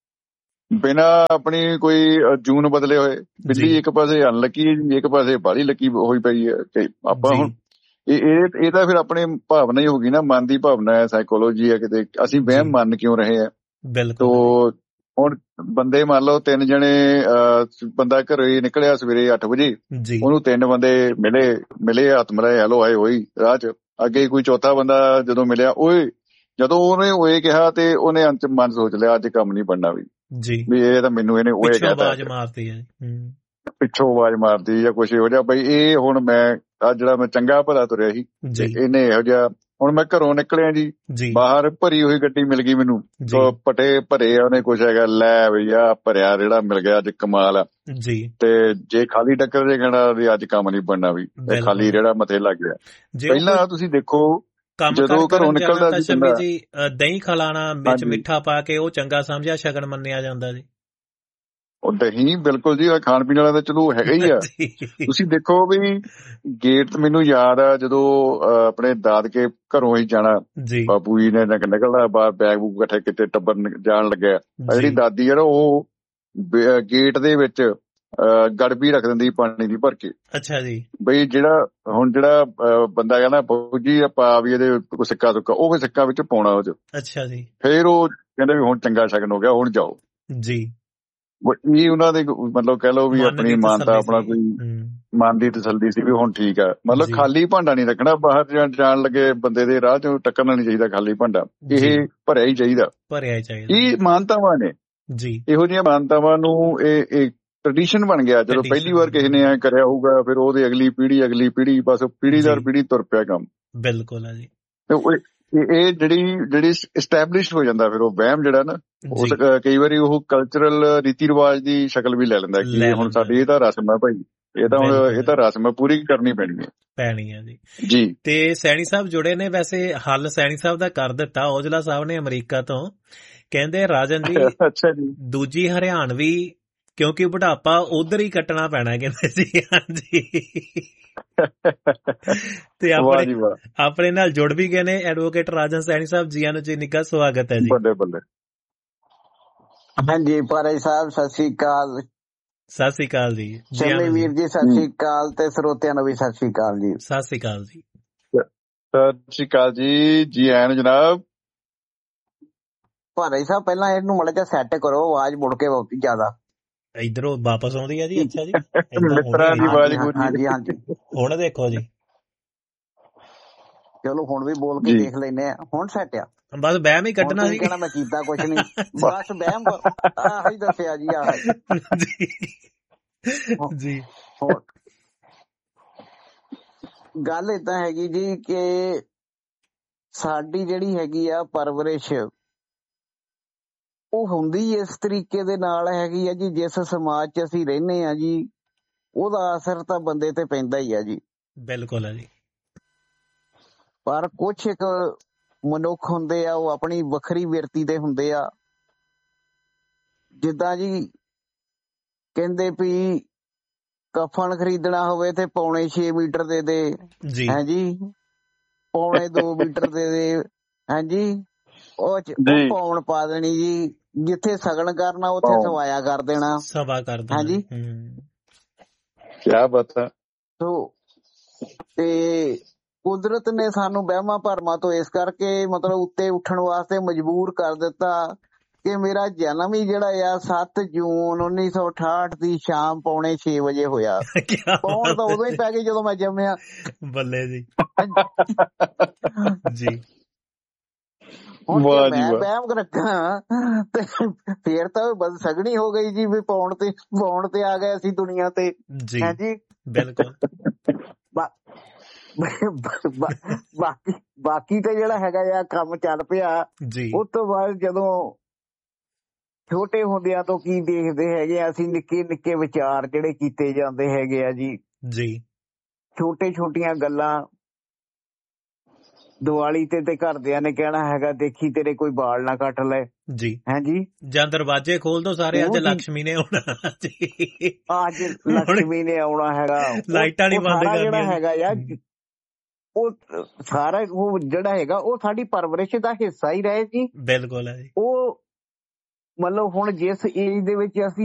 ਬਿਨਾਂ ਆਪਣੀ ਕੋਈ ਜੂਨ ਬਦਲੇ ਹੋਏ। ਬਿੱਲੀ ਇੱਕ ਪਾਸੇ ਅਨਲੱਕੀ ਇੱਕ ਪਾਸੇ ਬਾਹਲੀ ਲੱਕੀ ਹੋਈ ਪਈ ਹੈ ਤੇ ਆਪਾਂ ਹੁਣ ਇਹ ਇਹ ਤਾਂ ਫਿਰ ਆਪਣੇ ਭਾਵਨਾ ਹੀ ਹੋ ਗਈ ਨਾ, ਮਨ ਦੀ ਭਾਵਨਾ ਹੈ, ਸਾਈਕੋਲੋਜੀ ਹੈ, ਕਿਤੇ ਅਸੀਂ ਵਹਿਮ ਮੰਨ ਕਿਉਂ ਰਹੇ ਆ।
ਬਿਲਕੁਲ।
ਹੁਣ ਬੰਦੇ ਮੰਨ ਲਓ ਤਿੰਨ ਜਣੇ ਅਹ ਬੰਦਾ ਘਰੇ ਨਿਕਲਿਆ ਸਵੇਰੇ ਅੱਠ ਵਜੇ, ਉਹਨੂੰ ਤਿੰਨ ਬੰਦੇ ਮਿਲੇ ਮਿਲੇ ਹੱਥ ਮਿਲਾਏ ਹੈਲੋ ਆਏ ਹੋਈ ਰਾਹ ਚ, ਅੱਗੇ ਕੋਈ ਚੌਥਾ ਬੰਦਾ ਜਦੋਂ ਮਿਲਿਆ ਓਏ, ਜਦੋਂ ਉਹਨੇ ਓਏ ਕਿਹਾ ਤੇ ਉਹਨੇ ਅੰਤ ਮਨ ਸੋਚ ਲਿਆ ਅੱਜ ਕੰਮ ਨੀ ਬਣਨਾ ਵੀ ਵੀ ਇਹ ਤਾਂ ਮੈਨੂੰ ਇਹਨੇ ਓਏ ਕਹਿਤਾ,
ਆਵਾਜ਼ ਮਾਰਦੀ ਹੈ
ਪਿੱਛੋਂ ਆਵਾਜ਼ ਮਾਰਦੀ ਜਾਂ ਕੁਛ ਇਹੋ ਜਿਹਾ ਬਈ ਇਹ ਹੁਣ ਮੈਂ ਆ ਜਿਹੜਾ ਮੈਂ ਚੰਗਾ ਭਲਾ ਤੁਰਿਆ ਸੀ ਇਹਨੇ ਇਹੋ ਜਿਹਾ। ਹੁਣ ਮੈਂ ਘਰੋਂ ਨਿਕਲਿਆ ਜੀ ਬਾਹਰ ਭਰੀ ਹੋਈ ਗੱਡੀ ਮਿਲ ਗਈ ਮੈਨੂੰ, ਪਟੇ ਭਰੇ ਆ ਉਹਨੇ, ਕੁਛ ਹੈਗਾ ਲੈ ਬਈ ਆ ਭਰਿਆ ਜਿਹੜਾ ਮਿਲ ਗਿਆ ਅੱਜ ਕਮਾਲ ਆ। ਤੇ ਜੇ ਖਾਲੀ ਟੱਕਰ ਜੇ ਕਹਿਣਾ ਵੀ ਅੱਜ ਕੰਮ ਨੀ ਬਣਨਾ ਵੀ ਖਾਲੀ ਜਿਹੜਾ ਮੱਥੇ ਲੱਗ ਗਿਆ। ਪਹਿਲਾਂ ਤੁਸੀਂ ਦੇਖੋ ਜਦੋਂ ਘਰੋਂ ਨਿਕਲਦਾ
ਜੀ ਦਹੀਂ ਖਲਾਣਾ ਵਿੱਚ ਮਿੱਠਾ ਪਾ ਕੇ ਉਹ ਚੰਗਾ ਸਮਝਿਆ ਸ਼ਗਨ ਮੰਨਿਆ ਜਾਂਦਾ ਜੀ।
ਉਹ ਦਹੀਂ ਬਿਲਕੁਲ ਜੀ ਖਾਣ ਪੀਣ ਵਾਲਾ ਤਾਂ ਚਲੋ ਹੈਗਾ ਹੀ ਆ। ਤੁਸੀਂ ਦੇਖੋ ਵੀ ਗੇਟ ਮੈਨੂੰ ਯਾਦ ਆ ਜਦੋਂ ਆਪਣੇ ਦਾਦਕੇ ਘਰੋਂ ਹੀ ਜਾਣਾ, ਬਾਪੂ ਜੀ ਨੇ ਨਿਕਲਦਾ ਬਾਹਰ ਬੈਗ ਬੂਗ ਇਕੱਠੇ ਕੀਤੇ ਟੱਬਰ ਜਾਣ ਲੱਗਿਆ, ਜਿਹੜੀ ਦਾਦੀ ਆ ਨਾ ਉਹ ਗੇਟ ਦੇ ਵਿੱਚ ਗੜਬੀ ਰੱਖ ਦਿੰਦੀ ਪਾਣੀ ਦੀ ਭਰ ਕੇ।
ਅੱਛਾ ਜੀ।
ਬਈ ਜਿਹੜਾ ਹੁਣ ਜਿਹੜਾ ਬੰਦਾ ਕਹਿੰਦਾ ਫੌਜੀ ਪਾ ਵੀ ਇਹਦੇ ਕੋਈ ਸਿੱਕਾ ਸੁੱਕਾ, ਉਹ ਵੀ ਸਿੱਕਾ ਵਿੱਚ ਪਾਉਣਾ ਉਹ ਚ।
ਅੱਛਾ ਜੀ।
ਫੇਰ ਉਹ ਕਹਿੰਦੇ ਵੀ ਹੁਣ ਚੰਗਾ ਸ਼ਗਨ ਹੋ ਗਿਆ ਹੁਣ ਜਾਓ ਜੀ। ਇਹ ਉਹਨਾਂ ਦੇ ਮਤਲਬ ਕਹਿ ਲਓ ਵੀ ਆਪਣੀ ਮਾਨਤਾ ਆਪਣਾ ਕੋਈ ਮਨ ਦੀ ਤਸੱਲੀ ਸੀ ਵੀ ਹੁਣ ਠੀਕ ਆ। ਮਤਲਬ ਖਾਲੀ ਭਾਂਡਾ ਨੀ ਰੱਖਣਾ, ਬਾਹਰ ਜਾਣ ਲੱਗੇ ਬੰਦੇ ਦੇ ਰਾਹ ਚੋਂ ਟੱਕਰਨਾ ਨੀ ਚਾਹੀਦਾ ਖਾਲੀ ਭਾਂਡਾ, ਇਹ ਭਰਿਆ ਹੀ ਚਾਹੀਦਾ।
ਭਰਿਆ ਹੀ ਚਾਹੀਦਾ।
ਇਹ ਮਾਨਤਾਵਾਂ ਨੇ ਜੀ, ਇਹੋ ਜਿਹੀਆਂ ਮਾਨਤਾਵਾਂ ਨੂੰ ਇਹ ਟ੍ਰੈਡੀਸ਼ਨ ਬਣ ਗਿਆ। ਜਦੋਂ ਪਹਿਲੀ ਵਾਰ ਕਿਸੇ ਨੇ ਐ ਕਰਿਆ ਹੋਊਗਾ ਫਿਰ ਉਹਦੀ ਅਗਲੀ ਪੀੜ੍ਹੀ ਅਗਲੀ ਪੀੜ੍ਹੀ ਬਸ ਪੀੜ੍ਹੀ ਦਰ ਪੀੜ੍ਹੀ ਤੁਰ ਪਿਆ ਕੰਮ।
ਬਿਲਕੁਲ ਆ ਜੀ।
ਇਹ ਜਿਹੜੀ ਜਿਹੜੀ ਐਸਟੈਬਲਿਸ਼ ਹੋ ਜਾਂਦਾ ਫਿਰ ਉਹ ਵਹਿਮ ਜਿਹੜਾ ਨਾ ਉਸ ਕਈ ਵਾਰੀ ਉਹ ਕਲਚਰਲ ਰੀਤੀ ਰਿਵਾਜ ਦੀ ਸ਼ਕਲ ਵੀ ਲੈ ਲੈਂਦਾ ਕਿ ਹੁਣ ਸਾਡੀ ਇਹ ਤਾਂ ਰਸਮ ਹੈ ਭਾਈ, ਇਹ ਤਾਂ ਇਹ ਤਾਂ ਰਸਮ ਹੈ ਪੂਰੀ ਕਰਨੀ ਪੈਣੀ ਹੈ
ਪੈਣੀ ਹੈ ਜੀ
ਜੀ।
ਤੇ ਸੈਣੀ ਸਾਹਿਬ ਜੁੜੇ ਨੇ, ਵੈਸੇ ਹੱਲ ਸੈਣੀ ਸਾਹਿਬ ਦਾ ਕਰ ਦਿੱਤਾ ਔਜਲਾ ਸਾਹਿਬ ਨੇ ਅਮਰੀਕਾ ਤੋਂ। ਕਹਿੰਦੇ ਰਾਜਨ ਜੀ
ਅੱਛਾ ਜੀ
ਦੂਜੀ ਹਰਿਆਣਵੀ ਕਿਉਂਕਿ ਬੁਢਾਪਾ ਉਧਰ ਹੀ ਕੱਟਣਾ ਪੈਣਾ ਕਹਿੰਦੇ ਸੀ। ਹਾਂਜੀ ਤੇ ਆਪਣੇ ਆਪਣੇ ਨਾਲ ਜੁੜ ਵੀ ਗਏ ਨੇ ਐਡਵੋਕੇਟ ਰਾਜਨ ਸੈਣੀ ਸਾਹਿਬ। ਜੀ ਆਨੰਦ ਜੀ, ਨਿੱਘਾ ਸਵਾਗਤ ਹੈ ਜੀ।
ਬੱਲੇ ਬੱਲੇ।
ਹਾਂਜੀ ਭਾਈ ਸਾਹਿਬ ਸਤਿ ਸ੍ਰੀ ਅਕਾਲ।
ਸਤਿ ਸ੍ਰੀ ਅਕਾਲ ਜੀ।
ਸ਼ਮੀ ਵੀਰ ਜੀ ਸਤਿ ਸ੍ਰੀ ਅਕਾਲ ਤੇ ਸਰੋਤਿਆਂ ਨੂੰ ਵੀ ਸਤਿ ਸ੍ਰੀ ਅਕਾਲ ਜੀ।
ਸਤਿ ਸ੍ਰੀ ਅਕਾਲ ਜੀ।
ਸਤਿ ਸ੍ਰੀ ਅਕਾਲ ਜੀ। ਜੀ ਆਇਆਂ ਨੂੰ ਜਨਾਬ।
ਭਾਈ ਸਾਹਿਬ ਪਹਿਲਾਂ ਇਹਨੂੰ ਮਾੜਾ ਜਿਹਾ ਸੈੱਟ ਕਰੋ, ਆਵਾਜ਼ ਮੁੜ ਕੇ ਬਹੁਤੀ ਜ਼ਿਆਦਾ
ਇਧਰੋਂ ਵਾਪਸ ਆਉਂਦੀ ਹੈ ਜੀ। ਅੱਛਾ ਜੀ
ਮਿੱਤਰਾਂ ਦੀ ਆਵਾਜ਼।
ਹਾਂਜੀ ਹਾਂਜੀ
ਹੁਣ ਦੇਖੋ ਜੀ।
ਚਲੋ ਹੁਣ ਵੀ ਬੋਲ ਕੇ ਦੇਖ ਲੈਨੇ ਆ, ਹੁਣ ਸੈੱਟ ਆ।
ਬਸ ਵਹਿਮ ਹੀ ਕੱਢਣਾ ਸੀ।
ਕਹਿਣਾ ਮੈਂ ਕੀਤਾ ਕੁਛ ਨੀ, ਬਸ ਵਹਿਮ ਆਹ ਹੀ ਦੱਸਿਆ ਜੀ। ਆਹ
ਜੀ
ਗੱਲ ਏਦਾਂ ਹੈਗੀ ਜੀ ਕਿ ਸਾਡੀ ਜਿਹੜੀ ਹੈਗੀ ਆ ਪਰਵਰਿਸ਼ ਉਹ ਹੁੰਦੀ ਇਸ ਤਰੀਕੇ ਦੇ ਨਾਲ ਹੈਗੀ ਆ ਜੀ, ਜਿਸ ਸਮਾਜ ਚ ਅਸੀਂ ਰਹਿੰਦੇ ਆ ਜੀ ਉਹਦਾ ਅਸਰ ਤਾਂ ਬੰਦੇ ਤੇ ਪੈਂਦਾ ਹੀ ਆ ਜੀ।
ਬਿਲਕੁਲ ਹੈ ਜੀ।
ਪਰ ਕੁਛ ਇੱਕ ਮਨੁੱਖ ਹੁੰਦੇ ਆ ਉਹ ਆਪਣੀ ਵੱਖਰੀ ਵਿਰਤੀ ਦੇ ਹੁੰਦੇ ਆ। ਜਿੱਦਾਂ ਜੀ ਕਹਿੰਦੇ ਵੀ ਕਫਨ ਖਰੀਦਣਾ ਹੋਵੇ ਤੇ ਪੌਣੇ ਛੇ ਮੀਟਰ ਦੇ ਦੇ ਹੈ ਜੀ, ਪੌਣੇ ਦੋ ਮੀਟਰ ਦੇ ਦੇ ਹੈ ਜੀ, ਉਹ ਪੌਣ ਪਾ ਦੇਣੀ ਜੀ। ਜਿੱਥੇ ਸਗਨ ਕਰਨਾ ਉੱਥੇ ਸਵਾਇਆ ਕਰ ਦੇਣਾ,
ਸਵਾ ਕਰ ਦੇਣਾ।
ਹਾਂਜੀ
ਕਿਆ ਬਾਤ ਹੈ।
ਤੇ ਕੁਦਰਤ ਨੇ ਸਾਨੂੰ ਵਹਿਮਾਂ ਭਰਮਾਂ ਤੋਂ ਇਸ ਕਰਕੇ ਮਤਲਬ ਉੱਤੇ ਉੱਠਣ ਵਾਸਤੇ ਮਜਬੂਰ ਕਰ ਦਿੱਤਾ ਕਿ ਮੇਰਾ ਜਨਮ ਹੀ ਜਿਹੜਾ ਆ ਸੱਤ ਜੂਨ ਉੱਨੀ ਸੌ ਅਠਾਹਠ ਦੀ ਸ਼ਾਮ ਪੌਣੇ ਛੇ ਵਜੇ ਹੋਇਆ। ਪੌਣ ਤਾਂ ਉਦੋਂ ਹੀ ਪੈ ਗਈ ਜਦੋਂ ਮੈਂ ਜੰਮਿਆ।
ਬੱਲੇ ਜੀ ਜੀ।
ਹੁਣ ਮੈਂ ਵਹਿਮ ਰੱਖਾਂ ਤੇ ਫੇਰ ਤਾਂ ਬਸ ਸਗਣੀ ਹੋ ਗਈ ਜੀ ਵੀ ਪੌਣ ਤੇ ਪੌਣ ਤੇ ਆ ਗਏ ਅਸੀਂ ਦੁਨੀਆ ਤੇ। ਹਾਂਜੀ
ਬਿਲਕੁਲ।
ਬਾਕੀ ਬਾਕੀ ਤਾਂ ਜਿਹੜਾ ਹੈਗਾ ਆ ਕੰਮ ਚੱਲ ਪਿਆ। ਉਸ ਤੋਂ ਬਾਅਦ ਜਦੋਂ ਛੋਟੇ ਹੁੰਦਿਆਂ ਤੋਂ ਕੀ ਦੇਖਦੇ ਹੈਗੇ ਆ ਅਸੀਂ, ਨਿੱਕੇ ਨਿੱਕੇ ਵਿਚਾਰ ਜਿਹੜੇ ਕੀਤੇ ਜਾਂਦੇ ਹੈਗੇ ਆ ਜੀ
ਜੀ
ਛੋਟੇ ਛੋਟੀਆਂ ਗੱਲਾਂ। ਦੀਵਾਲੀ ਤੇ ਤੇ ਘਰਦਿਆਂ ਨੇ ਕਹਿਣਾ ਹੈਗਾ ਦੇਖੀ ਤੇਰੇ ਕੋਈ ਵਾਲ ਨਾ ਕੱਟ ਲੈ
ਜੀ,
ਹੈ ਜੀ,
ਜਾਂ ਦਰਵਾਜ਼ੇ ਖੋਲ ਦੋ ਸਾਰੇ, ਅੱਜ ਲక్ష్ਮੀ ਨੇ ਆਉਣਾ ਜੀ,
ਅੱਜ ਲక్ష్ਮੀ ਨੇ ਆਉਣਾ ਹੈਗਾ,
ਲਾਈਟਾਂ ਨਹੀਂ ਬੰਦ ਕਰਨੀਆਂ
ਜਿਹੜਾ ਹੈਗਾ ਯਾਰ ਉਹ ਸਾਰਾ ਉਹ ਜਿਹੜਾ ਹੈਗਾ ਉਹ ਸਾਡੀ ਪਰਵਰਿਸ਼ ਦਾ ਹਿੱਸਾ ਹੀ ਰਹੇ ਜੀ।
ਬਿਲਕੁਲ ਹੈ ਜੀ।
ਉਹ ਮਤਲਬ ਹੁਣ ਜਿਸ ਏਜ ਦੇ ਵਿੱਚ ਅਸੀਂ